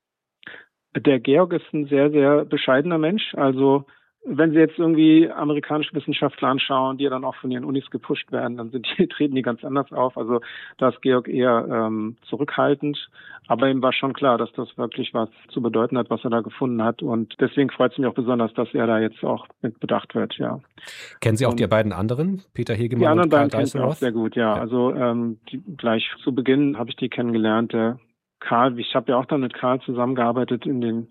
Der Georg ist ein sehr, sehr bescheidener Mensch. Also wenn Sie jetzt irgendwie amerikanische Wissenschaftler anschauen, die ja dann auch von ihren Unis gepusht werden, dann sind die, treten die ganz anders auf. Also da ist Georg eher ähm, zurückhaltend. Aber ihm war schon klar, dass das wirklich was zu bedeuten hat, was er da gefunden hat. Und deswegen freut es mich auch besonders, dass er da jetzt auch mit bedacht wird, ja. Kennen Sie auch und die beiden anderen, Peter Hegemann die anderen und Karl beiden kennt ich auch sehr gut, ja. ja. Also ähm, die, gleich zu Beginn habe ich die kennengelernt. Der Karl, ich habe ja auch dann mit Karl zusammengearbeitet in den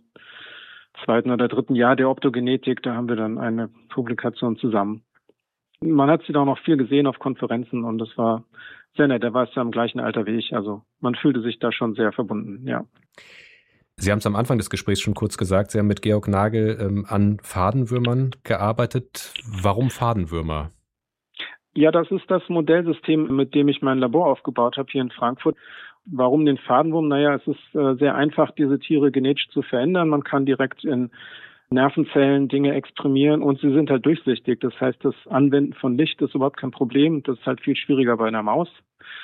zweiten oder dritten Jahr der Optogenetik, da haben wir dann eine Publikation zusammen. Man hat sie da auch noch viel gesehen auf Konferenzen und das war sehr nett. Er war ja im gleichen Alter wie ich, also man fühlte sich da schon sehr verbunden, ja. Sie haben es am Anfang des Gesprächs schon kurz gesagt, Sie haben mit Georg Nagel ähm, an Fadenwürmern gearbeitet. Warum Fadenwürmer? Ja, das ist das Modellsystem, mit dem ich mein Labor aufgebaut habe hier in Frankfurt. Warum den Fadenwurm? Naja, es ist äh, sehr einfach, diese Tiere genetisch zu verändern. Man kann direkt in Nervenzellen Dinge exprimieren und sie sind halt durchsichtig. Das heißt, das Anwenden von Licht ist überhaupt kein Problem. Das ist halt viel schwieriger bei einer Maus.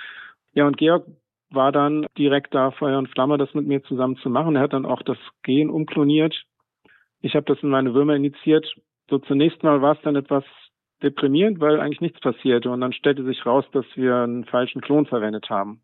Ja, und Georg war dann direkt da, Feuer und Flamme, das mit mir zusammen zu machen. Er hat dann auch das Gen umkloniert. Ich habe das in meine Würmer initiiert. So zunächst mal war es dann etwas deprimierend, weil eigentlich nichts passierte. Und dann stellte sich raus, dass wir einen falschen Klon verwendet haben.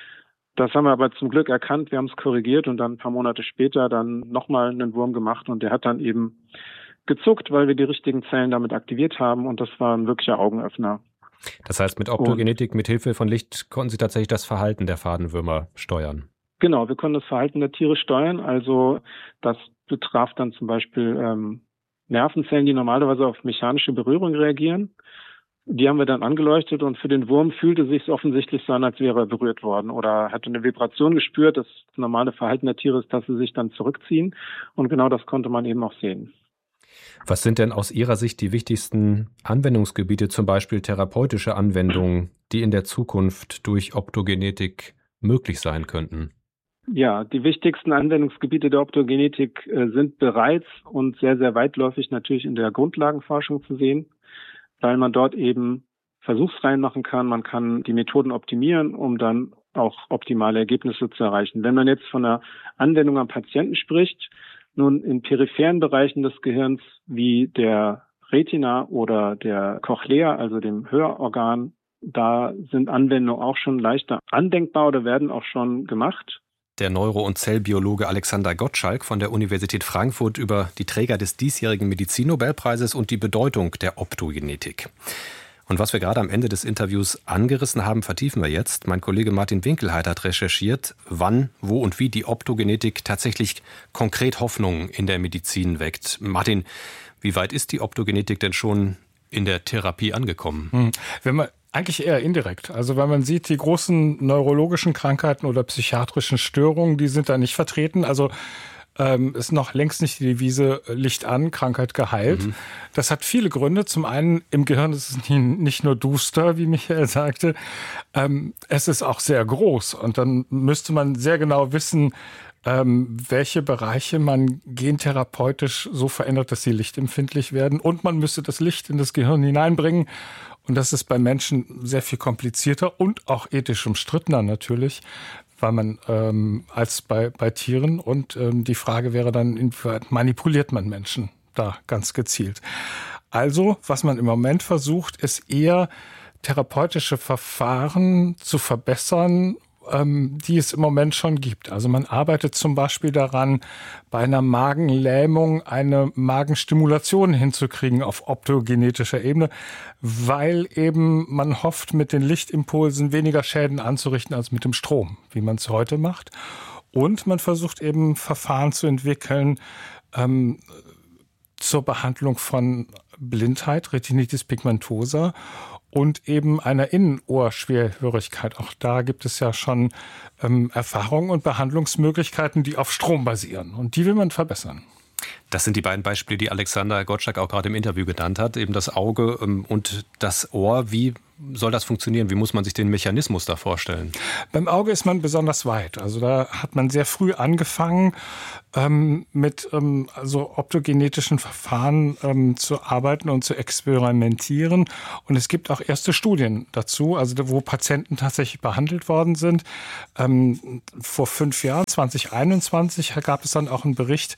Das haben wir aber zum Glück erkannt, wir haben es korrigiert und dann ein paar Monate später dann nochmal einen Wurm gemacht und der hat dann eben gezuckt, weil wir die richtigen Zellen damit aktiviert haben und das war ein wirklicher Augenöffner. Das heißt, mit Optogenetik, mit Hilfe von Licht konnten Sie tatsächlich das Verhalten der Fadenwürmer steuern? Genau, wir konnten das Verhalten der Tiere steuern, also das betraf dann zum Beispiel ähm, Nervenzellen, die normalerweise auf mechanische Berührung reagieren. Die haben wir dann angeleuchtet und für den Wurm fühlte es sich offensichtlich so an, als wäre er berührt worden oder hatte eine Vibration gespürt. Das normale Verhalten der Tiere ist, dass sie sich dann zurückziehen und genau das konnte man eben auch sehen. Was sind denn aus Ihrer Sicht die wichtigsten Anwendungsgebiete, zum Beispiel therapeutische Anwendungen, die in der Zukunft durch Optogenetik möglich sein könnten? Ja, die wichtigsten Anwendungsgebiete der Optogenetik äh, sind bereits und sehr, sehr weitläufig natürlich in der Grundlagenforschung zu sehen, weil man dort eben Versuchsreihen machen kann. Man kann die Methoden optimieren, um dann auch optimale Ergebnisse zu erreichen. Wenn man jetzt von einer Anwendung am Patienten spricht, nun in peripheren Bereichen des Gehirns wie der Retina oder der Cochlea, also dem Hörorgan, da sind Anwendungen auch schon leichter andenkbar oder werden auch schon gemacht. Der Neuro- und Zellbiologe Alexander Gottschalk von der Universität Frankfurt über die Träger des diesjährigen Medizinnobelpreises und die Bedeutung der Optogenetik. Und was wir gerade am Ende des Interviews angerissen haben, vertiefen wir jetzt. Mein Kollege Martin Winkelheit hat recherchiert, wann, wo und wie die Optogenetik tatsächlich konkret Hoffnungen in der Medizin weckt. Martin, wie weit ist die Optogenetik denn schon in der Therapie angekommen? Hm. Wenn man Eigentlich eher indirekt. Also wenn man sieht, die großen neurologischen Krankheiten oder psychiatrischen Störungen, die sind da nicht vertreten. Also ähm, ist noch längst nicht die Devise Licht an, Krankheit geheilt. Mhm. Das hat viele Gründe. Zum einen im Gehirn ist es nicht nur duster, wie Michael sagte. Ähm, es ist auch sehr groß. Und dann müsste man sehr genau wissen, ähm, welche Bereiche man gentherapeutisch so verändert, dass sie lichtempfindlich werden. Und man müsste das Licht in das Gehirn hineinbringen. Und das ist bei Menschen sehr viel komplizierter und auch ethisch umstrittener natürlich, weil man ähm, als bei, bei Tieren. Und ähm, die Frage wäre dann, inwieweit manipuliert man Menschen da ganz gezielt. Also, was man im Moment versucht, ist eher therapeutische Verfahren zu verbessern ähm, die es im Moment schon gibt. Also man arbeitet zum Beispiel daran, bei einer Magenlähmung eine Magenstimulation hinzukriegen auf optogenetischer Ebene, weil eben man hofft, mit den Lichtimpulsen weniger Schäden anzurichten als mit dem Strom, wie man es heute macht. Und man versucht eben Verfahren zu entwickeln ähm, zur Behandlung von Blindheit, Retinitis pigmentosa, und eben einer Innenohrschwerhörigkeit. Auch da gibt es ja schon ähm, Erfahrungen und Behandlungsmöglichkeiten, die auf Strom basieren. Und die will man verbessern. Das sind die beiden Beispiele, die Alexander Gottschalk auch gerade im Interview genannt hat. Eben das Auge ähm, und das Ohr. Wie soll das funktionieren? Wie muss man sich den Mechanismus da vorstellen? Beim Auge ist man besonders weit. Also da hat man sehr früh angefangen, ähm, mit ähm, also optogenetischen Verfahren ähm, zu arbeiten und zu experimentieren. Und es gibt auch erste Studien dazu, also wo Patienten tatsächlich behandelt worden sind. Ähm, vor fünf Jahren, zwanzig einundzwanzig, gab es dann auch einen Bericht,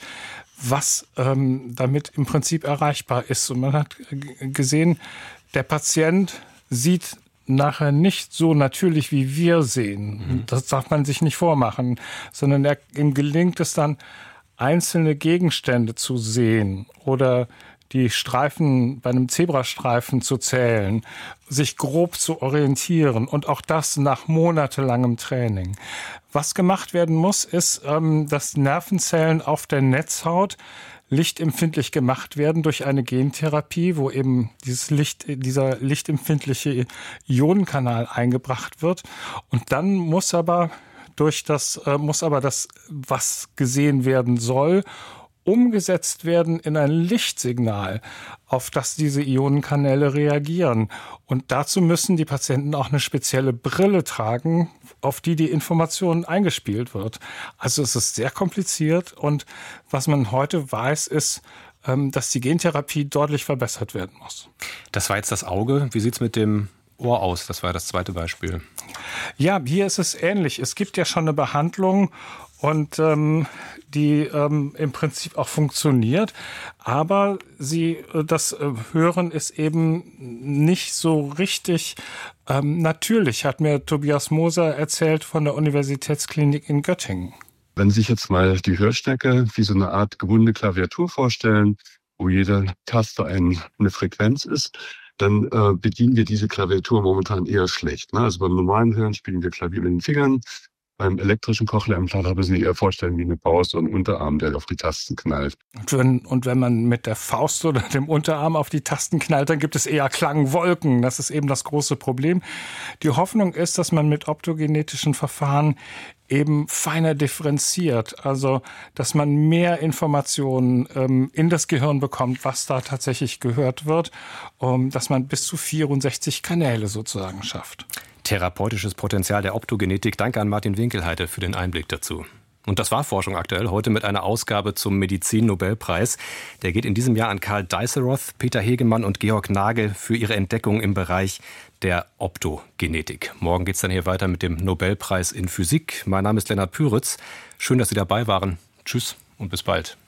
was ähm, damit im Prinzip erreichbar ist. Und man hat g- gesehen, der Patient sieht nachher nicht so natürlich, wie wir sehen. Mhm. Das darf man sich nicht vormachen, sondern er, ihm gelingt es dann, einzelne Gegenstände zu sehen oder die Streifen bei einem Zebrastreifen zu zählen, sich grob zu orientieren und auch das nach monatelangem Training. Was gemacht werden muss, ist, ähm, dass Nervenzellen auf der Netzhaut lichtempfindlich gemacht werden durch eine Gentherapie, wo eben dieses Licht, dieser lichtempfindliche Ionenkanal eingebracht wird. Und dann muss aber durch das, äh, muss aber das, was gesehen werden soll, umgesetzt werden in ein Lichtsignal, auf das diese Ionenkanäle reagieren. Und dazu müssen die Patienten auch eine spezielle Brille tragen, auf die die Information eingespielt wird. Also es ist sehr kompliziert und was man heute weiß, ist, dass die Gentherapie deutlich verbessert werden muss. Das war jetzt das Auge. Wie sieht's mit dem Ohr aus? Das war das zweite Beispiel. Ja, hier ist es ähnlich. Es gibt ja schon eine Behandlung und ähm, die ähm, im Prinzip auch funktioniert, aber sie, das äh, Hören ist eben nicht so richtig ähm, natürlich, hat mir Tobias Moser erzählt von der Universitätsklinik in Göttingen. Wenn Sie sich jetzt mal die Hörstärke wie so eine Art gewundene Klaviatur vorstellen, wo jede Taste ein, eine Frequenz ist, dann äh, bedienen wir diese Klaviatur momentan eher schlecht. Ne? Also beim normalen Hören spielen wir Klavier mit den Fingern. Beim elektrischen Cochlea-Implantat haben Sie eher vorstellen wie eine Faust und ein Unterarm, der auf die Tasten knallt. Und wenn, und wenn man mit der Faust oder dem Unterarm auf die Tasten knallt, dann gibt es eher Klangwolken. Das ist eben das große Problem. Die Hoffnung ist, dass man mit optogenetischen Verfahren eben feiner differenziert, also dass man mehr Informationen ähm, in das Gehirn bekommt, was da tatsächlich gehört wird, um, dass man bis zu vierundsechzig Kanäle sozusagen schafft. Therapeutisches Potenzial der Optogenetik. Danke an Martin Winkelheide für den Einblick dazu. Und das war Forschung aktuell, heute mit einer Ausgabe zum Medizin-Nobelpreis. Der geht in diesem Jahr an Karl Dijsselroth, Peter Hegemann und Georg Nagel für ihre Entdeckung im Bereich der Optogenetik. Morgen geht es dann hier weiter mit dem Nobelpreis in Physik. Mein Name ist Lennart Püritz. Schön, dass Sie dabei waren. Tschüss und bis bald.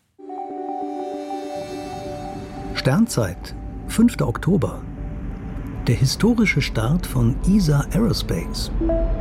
Sternzeit, fünfter Oktober. Der historische Start von E S A Aerospace.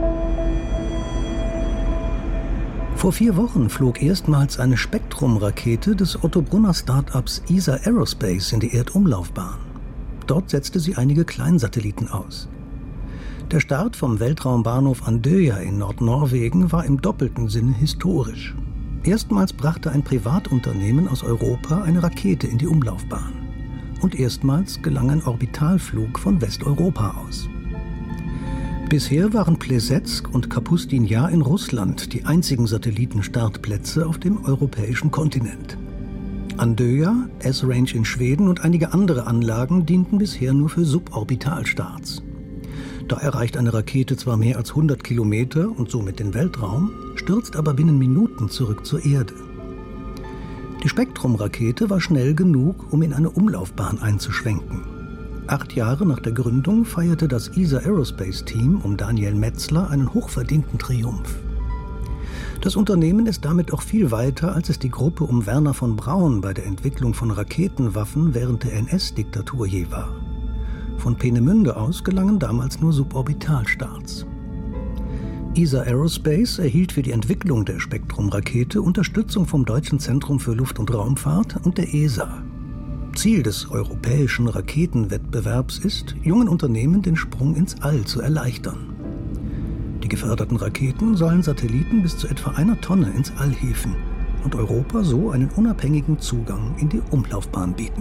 Vor vier Wochen flog erstmals eine Spektrum-Rakete des Otto-Brunner-Startups E S A Aerospace in die Erdumlaufbahn. Dort setzte sie einige Kleinsatelliten aus. Der Start vom Weltraumbahnhof Andøya in Nordnorwegen war im doppelten Sinne historisch. Erstmals brachte ein Privatunternehmen aus Europa eine Rakete in die Umlaufbahn. Und erstmals gelang ein Orbitalflug von Westeuropa aus. Bisher waren Plesetsk und Kapustin-Jar in Russland die einzigen Satellitenstartplätze auf dem europäischen Kontinent. Andøya, S-Range in Schweden und einige andere Anlagen dienten bisher nur für Suborbitalstarts. Da erreicht eine Rakete zwar mehr als hundert Kilometer und somit den Weltraum, stürzt aber binnen Minuten zurück zur Erde. Die Spektrum-Rakete war schnell genug, um in eine Umlaufbahn einzuschwenken. Acht Jahre nach der Gründung feierte das E S A Aerospace-Team um Daniel Metzler einen hochverdienten Triumph. Das Unternehmen ist damit auch viel weiter, als es die Gruppe um Werner von Braun bei der Entwicklung von Raketenwaffen während der N S-Diktatur je war. Von Peenemünde aus gelangen damals nur Suborbitalstarts. E S A Aerospace erhielt für die Entwicklung der Spektrum-Rakete Unterstützung vom Deutschen Zentrum für Luft- und Raumfahrt und der E S A. Ziel des europäischen Raketenwettbewerbs ist, jungen Unternehmen den Sprung ins All zu erleichtern. Die geförderten Raketen sollen Satelliten bis zu etwa einer Tonne ins All hieven und Europa so einen unabhängigen Zugang in die Umlaufbahn bieten.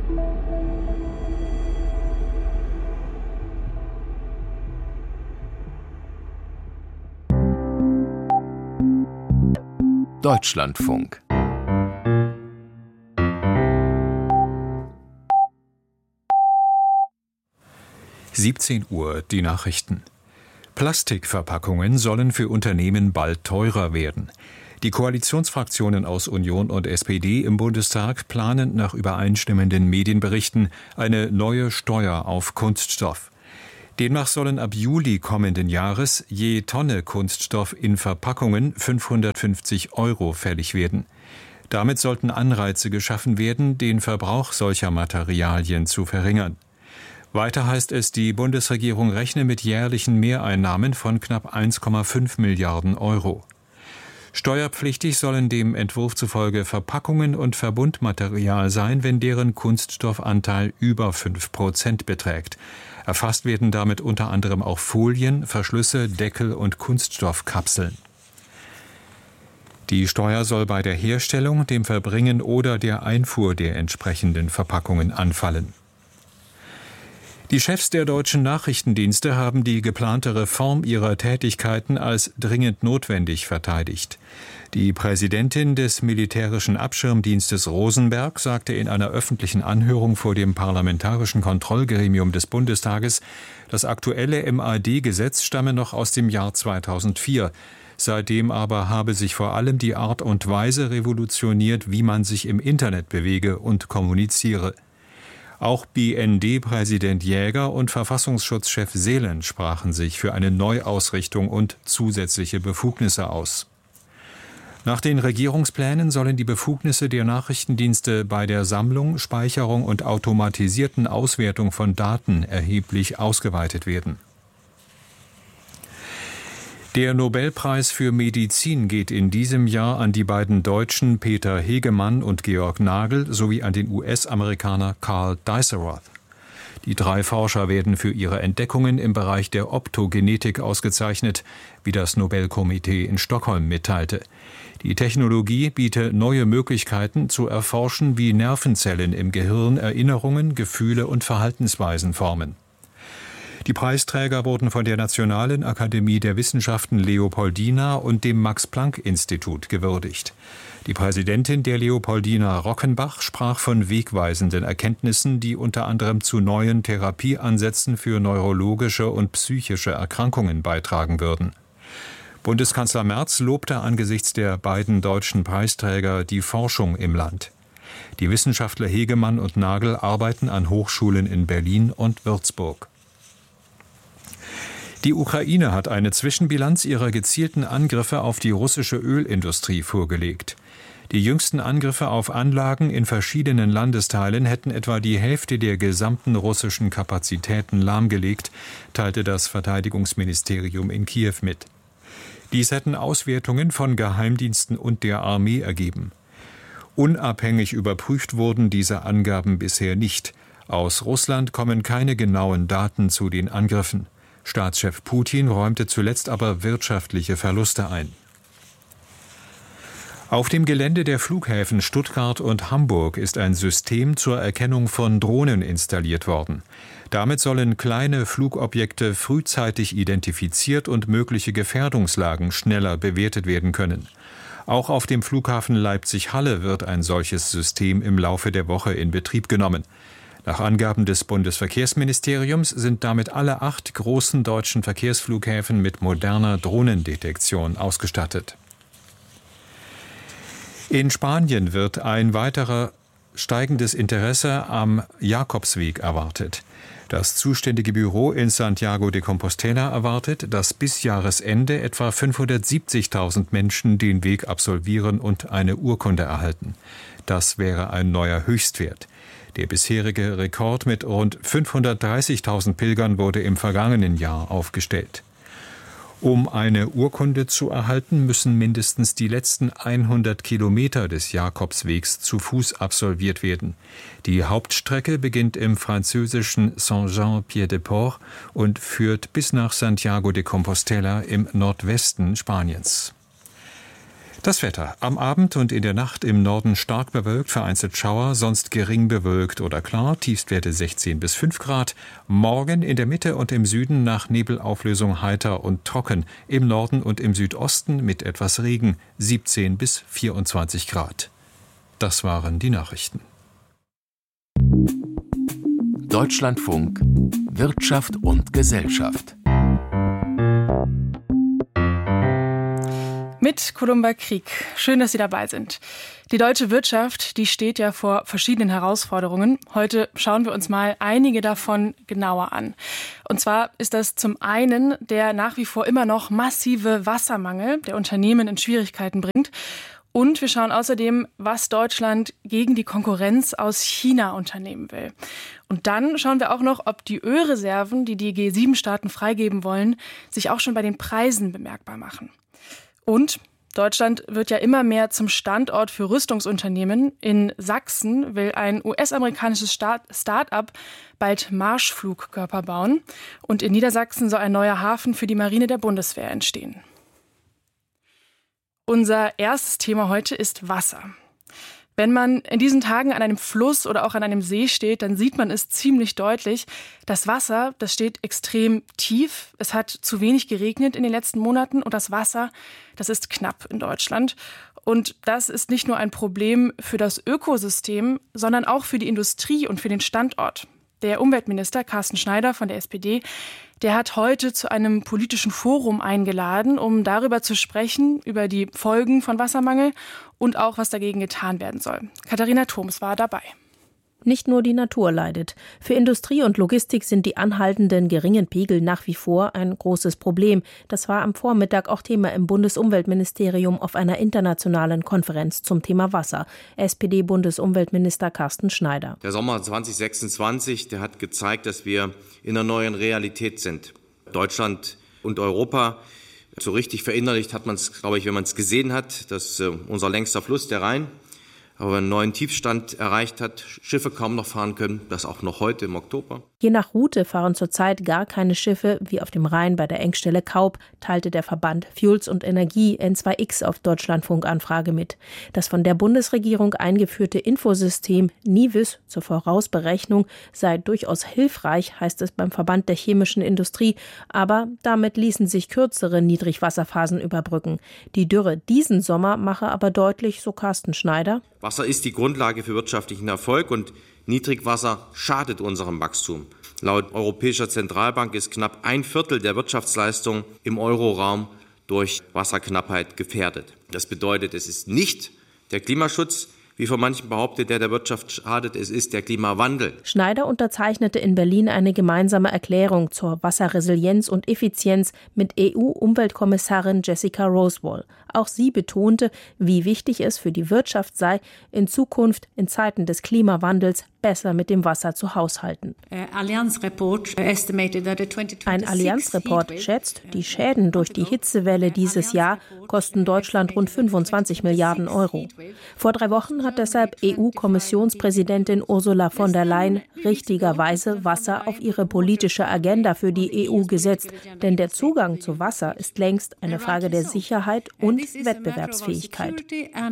Deutschlandfunk. siebzehn Uhr, die Nachrichten. Plastikverpackungen sollen für Unternehmen bald teurer werden. Die Koalitionsfraktionen aus Union und S P D im Bundestag planen nach übereinstimmenden Medienberichten eine neue Steuer auf Kunststoff. Demnach sollen ab Juli kommenden Jahres je Tonne Kunststoff in Verpackungen fünfhundertfünfzig Euro fällig werden. Damit sollten Anreize geschaffen werden, den Verbrauch solcher Materialien zu verringern. Weiter heißt es, die Bundesregierung rechne mit jährlichen Mehreinnahmen von knapp eins Komma fünf Milliarden Euro. Steuerpflichtig sollen dem Entwurf zufolge Verpackungen und Verbundmaterial sein, wenn deren Kunststoffanteil über fünf Prozent beträgt. Erfasst werden damit unter anderem auch Folien, Verschlüsse, Deckel und Kunststoffkapseln. Die Steuer soll bei der Herstellung, dem Verbringen oder der Einfuhr der entsprechenden Verpackungen anfallen. Die Chefs der deutschen Nachrichtendienste haben die geplante Reform ihrer Tätigkeiten als dringend notwendig verteidigt. Die Präsidentin des militärischen Abschirmdienstes Rosenberg sagte in einer öffentlichen Anhörung vor dem Parlamentarischen Kontrollgremium des Bundestages, das aktuelle M A D-Gesetz stamme noch aus dem Jahr zweitausendvier. Seitdem aber habe sich vor allem die Art und Weise revolutioniert, wie man sich im Internet bewege und kommuniziere. Auch B N D-Präsident Jäger und Verfassungsschutzchef Seelen sprachen sich für eine Neuausrichtung und zusätzliche Befugnisse aus. Nach den Regierungsplänen sollen die Befugnisse der Nachrichtendienste bei der Sammlung, Speicherung und automatisierten Auswertung von Daten erheblich ausgeweitet werden. Der Nobelpreis für Medizin geht in diesem Jahr an die beiden Deutschen Peter Hegemann und Georg Nagel sowie an den U S-Amerikaner Carl Dieselrod. Die drei Forscher werden für ihre Entdeckungen im Bereich der Optogenetik ausgezeichnet, wie das Nobelkomitee in Stockholm mitteilte. Die Technologie biete neue Möglichkeiten zu erforschen, wie Nervenzellen im Gehirn Erinnerungen, Gefühle und Verhaltensweisen formen. Die Preisträger wurden von der Nationalen Akademie der Wissenschaften Leopoldina und dem Max-Planck-Institut gewürdigt. Die Präsidentin der Leopoldina Rockenbach sprach von wegweisenden Erkenntnissen, die unter anderem zu neuen Therapieansätzen für neurologische und psychische Erkrankungen beitragen würden. Bundeskanzler Merz lobte angesichts der beiden deutschen Preisträger die Forschung im Land. Die Wissenschaftler Hegemann und Nagel arbeiten an Hochschulen in Berlin und Würzburg. Die Ukraine hat eine Zwischenbilanz ihrer gezielten Angriffe auf die russische Ölindustrie vorgelegt. Die jüngsten Angriffe auf Anlagen in verschiedenen Landesteilen hätten etwa die Hälfte der gesamten russischen Kapazitäten lahmgelegt, teilte das Verteidigungsministerium in Kiew mit. Dies hätten Auswertungen von Geheimdiensten und der Armee ergeben. Unabhängig überprüft wurden diese Angaben bisher nicht. Aus Russland kommen keine genauen Daten zu den Angriffen. Staatschef Putin räumte zuletzt aber wirtschaftliche Verluste ein. Auf dem Gelände der Flughäfen Stuttgart und Hamburg ist ein System zur Erkennung von Drohnen installiert worden. Damit sollen kleine Flugobjekte frühzeitig identifiziert und mögliche Gefährdungslagen schneller bewertet werden können. Auch auf dem Flughafen Leipzig-Halle wird ein solches System im Laufe der Woche in Betrieb genommen. Nach Angaben des Bundesverkehrsministeriums sind damit alle acht großen deutschen Verkehrsflughäfen mit moderner Drohnendetektion ausgestattet. In Spanien wird ein weiterer steigendes Interesse am Jakobsweg erwartet. Das zuständige Büro in Santiago de Compostela erwartet, dass bis Jahresende etwa fünfhundertsiebzigtausend Menschen den Weg absolvieren und eine Urkunde erhalten. Das wäre ein neuer Höchstwert. Der bisherige Rekord mit rund fünfhundertdreißigtausend Pilgern wurde im vergangenen Jahr aufgestellt. Um eine Urkunde zu erhalten, müssen mindestens die letzten hundert Kilometer des Jakobswegs zu Fuß absolviert werden. Die Hauptstrecke beginnt im französischen Saint-Jean-Pied-de-Port und führt bis nach Santiago de Compostela im Nordwesten Spaniens. Das Wetter. Am Abend und in der Nacht im Norden stark bewölkt, vereinzelt Schauer, sonst gering bewölkt oder klar, Tiefstwerte sechzehn bis fünf Grad. Morgen in der Mitte und im Süden nach Nebelauflösung heiter und trocken. Im Norden und im Südosten mit etwas Regen, siebzehn bis vierundzwanzig Grad. Das waren die Nachrichten. Deutschlandfunk Wirtschaft und Gesellschaft. Mit Columba Krieg. Schön, dass Sie dabei sind. Die deutsche Wirtschaft, die steht ja vor verschiedenen Herausforderungen. Heute schauen wir uns mal einige davon genauer an. Und zwar ist das zum einen der nach wie vor immer noch massive Wassermangel, der Unternehmen in Schwierigkeiten bringt. Und wir schauen außerdem, was Deutschland gegen die Konkurrenz aus China unternehmen will. Und dann schauen wir auch noch, ob die Ölreserven, die die G sieben Staaten freigeben wollen, sich auch schon bei den Preisen bemerkbar machen. Und Deutschland wird ja immer mehr zum Standort für Rüstungsunternehmen. In Sachsen will ein U S-amerikanisches Start-up bald Marschflugkörper bauen. Und in Niedersachsen soll ein neuer Hafen für die Marine der Bundeswehr entstehen. Unser erstes Thema heute ist Wasser. Wenn man in diesen Tagen an einem Fluss oder auch an einem See steht, dann sieht man es ziemlich deutlich. Das Wasser, das steht extrem tief. Es hat zu wenig geregnet in den letzten Monaten und das Wasser, das ist knapp in Deutschland. Und das ist nicht nur ein Problem für das Ökosystem, sondern auch für die Industrie und für den Standort. Der Umweltminister Carsten Schneider von der S P D, der hat heute zu einem politischen Forum eingeladen, um darüber zu sprechen, über die Folgen von Wassermangel und auch, was dagegen getan werden soll. Katharina Thoms war dabei. Nicht nur die Natur leidet. Für Industrie und Logistik sind die anhaltenden geringen Pegel nach wie vor ein großes Problem. Das war am Vormittag auch Thema im Bundesumweltministerium auf einer internationalen Konferenz zum Thema Wasser. S P D-Bundesumweltminister Carsten Schneider. Der Sommer zwanzig sechsundzwanzig, der hat gezeigt, dass wir in einer neuen Realität sind. Deutschland und Europa. So richtig verinnerlicht hat man es, glaube ich, wenn man es gesehen hat, dass äh, unser längster Fluss, der Rhein, aber einen neuen Tiefstand erreicht hat, Schiffe kaum noch fahren können, das auch noch heute im Oktober. Je nach Route fahren zurzeit gar keine Schiffe, wie auf dem Rhein bei der Engstelle Kaub, teilte der Verband Fuels und Energie N zwei X auf Deutschlandfunk-Anfrage mit. Das von der Bundesregierung eingeführte Infosystem NIWIS zur Vorausberechnung sei durchaus hilfreich, heißt es beim Verband der chemischen Industrie, aber damit ließen sich kürzere Niedrigwasserphasen überbrücken. Die Dürre diesen Sommer mache aber deutlich, so Carsten Schneider: Wasser ist die Grundlage für wirtschaftlichen Erfolg und Niedrigwasser schadet unserem Wachstum. Laut Europäischer Zentralbank ist knapp ein Viertel der Wirtschaftsleistung im Euroraum durch Wasserknappheit gefährdet. Das bedeutet, es ist nicht der Klimaschutz, wie von manchen behauptet, der der Wirtschaft schadet, es ist der Klimawandel. Schneider unterzeichnete in Berlin eine gemeinsame Erklärung zur Wasserresilienz und Effizienz mit E U-Umweltkommissarin Jessica Roswell. Auch sie betonte, wie wichtig es für die Wirtschaft sei, in Zukunft in Zeiten des Klimawandels besser mit dem Wasser zu haushalten. Ein Allianz-Report schätzt, die Schäden durch die Hitzewelle dieses Jahr kosten Deutschland rund fünfundzwanzig Milliarden Euro. Vor drei Wochen hat deshalb E U-Kommissionspräsidentin Ursula von der Leyen richtigerweise Wasser auf ihre politische Agenda für die E U gesetzt. Denn der Zugang zu Wasser ist längst eine Frage der Sicherheit und Wettbewerbsfähigkeit.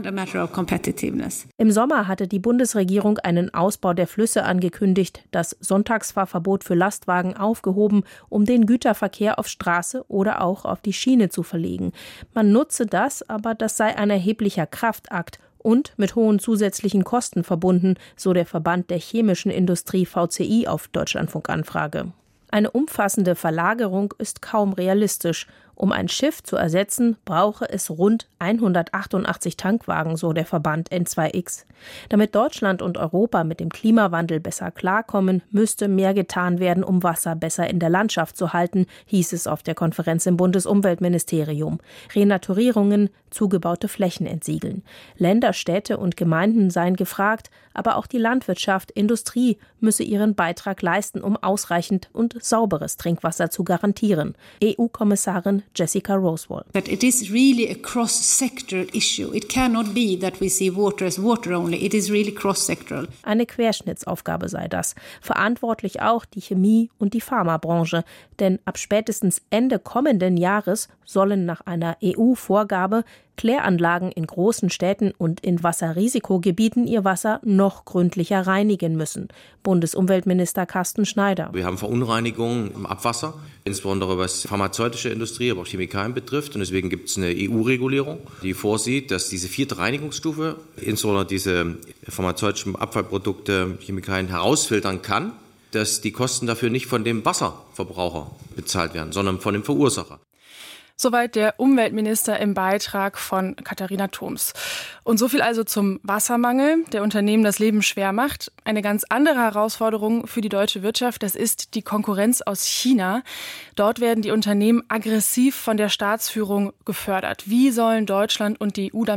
Im Sommer hatte die Bundesregierung einen Ausbau der Flüsse angekündigt, das Sonntagsfahrverbot für Lastwagen aufgehoben, um den Güterverkehr auf Straße oder auch auf die Schiene zu verlegen. Man nutze das, aber das sei ein erheblicher Kraftakt und mit hohen zusätzlichen Kosten verbunden, so der Verband der chemischen Industrie V C I auf Deutschlandfunk-Anfrage. Eine umfassende Verlagerung ist kaum realistisch. Um ein Schiff zu ersetzen, brauche es rund hundertachtundachtzig Tankwagen, so der Verband N zwei X. Damit Deutschland und Europa mit dem Klimawandel besser klarkommen, müsste mehr getan werden, um Wasser besser in der Landschaft zu halten, hieß es auf der Konferenz im Bundesumweltministerium. Renaturierungen, zugebaute Flächen entsiegeln. Länder, Städte und Gemeinden seien gefragt, aber auch die Landwirtschaft, Industrie müsse ihren Beitrag leisten, um ausreichend und sauberes Trinkwasser zu garantieren. E U-Kommissarin Jessica Rosewall. That it is really a cross-sectoral issue. It cannot be that we see water as water only. It is really cross-sectoral. Eine Querschnittsaufgabe sei das. Verantwortlich auch die Chemie- und die Pharmabranche. Denn ab spätestens Ende kommenden Jahres sollen nach einer E U-Vorgabe Kläranlagen in großen Städten und in Wasserrisikogebieten ihr Wasser noch gründlicher reinigen müssen. Bundesumweltminister Carsten Schneider. Wir haben Verunreinigungen im Abwasser, insbesondere was pharmazeutische Industrie, aber auch Chemikalien betrifft. Und deswegen gibt es eine E U-Regulierung, die vorsieht, dass diese vierte Reinigungsstufe, insbesondere diese pharmazeutischen Abfallprodukte, Chemikalien herausfiltern kann, dass die Kosten dafür nicht von dem Wasserverbraucher bezahlt werden, sondern von dem Verursacher. Soweit der Umweltminister im Beitrag von Katharina Thoms. Und so viel also zum Wassermangel, der Unternehmen das Leben schwer macht. Eine ganz andere Herausforderung für die deutsche Wirtschaft, das ist die Konkurrenz aus China. Dort werden die Unternehmen aggressiv von der Staatsführung gefördert. Wie sollen Deutschland und die E U damit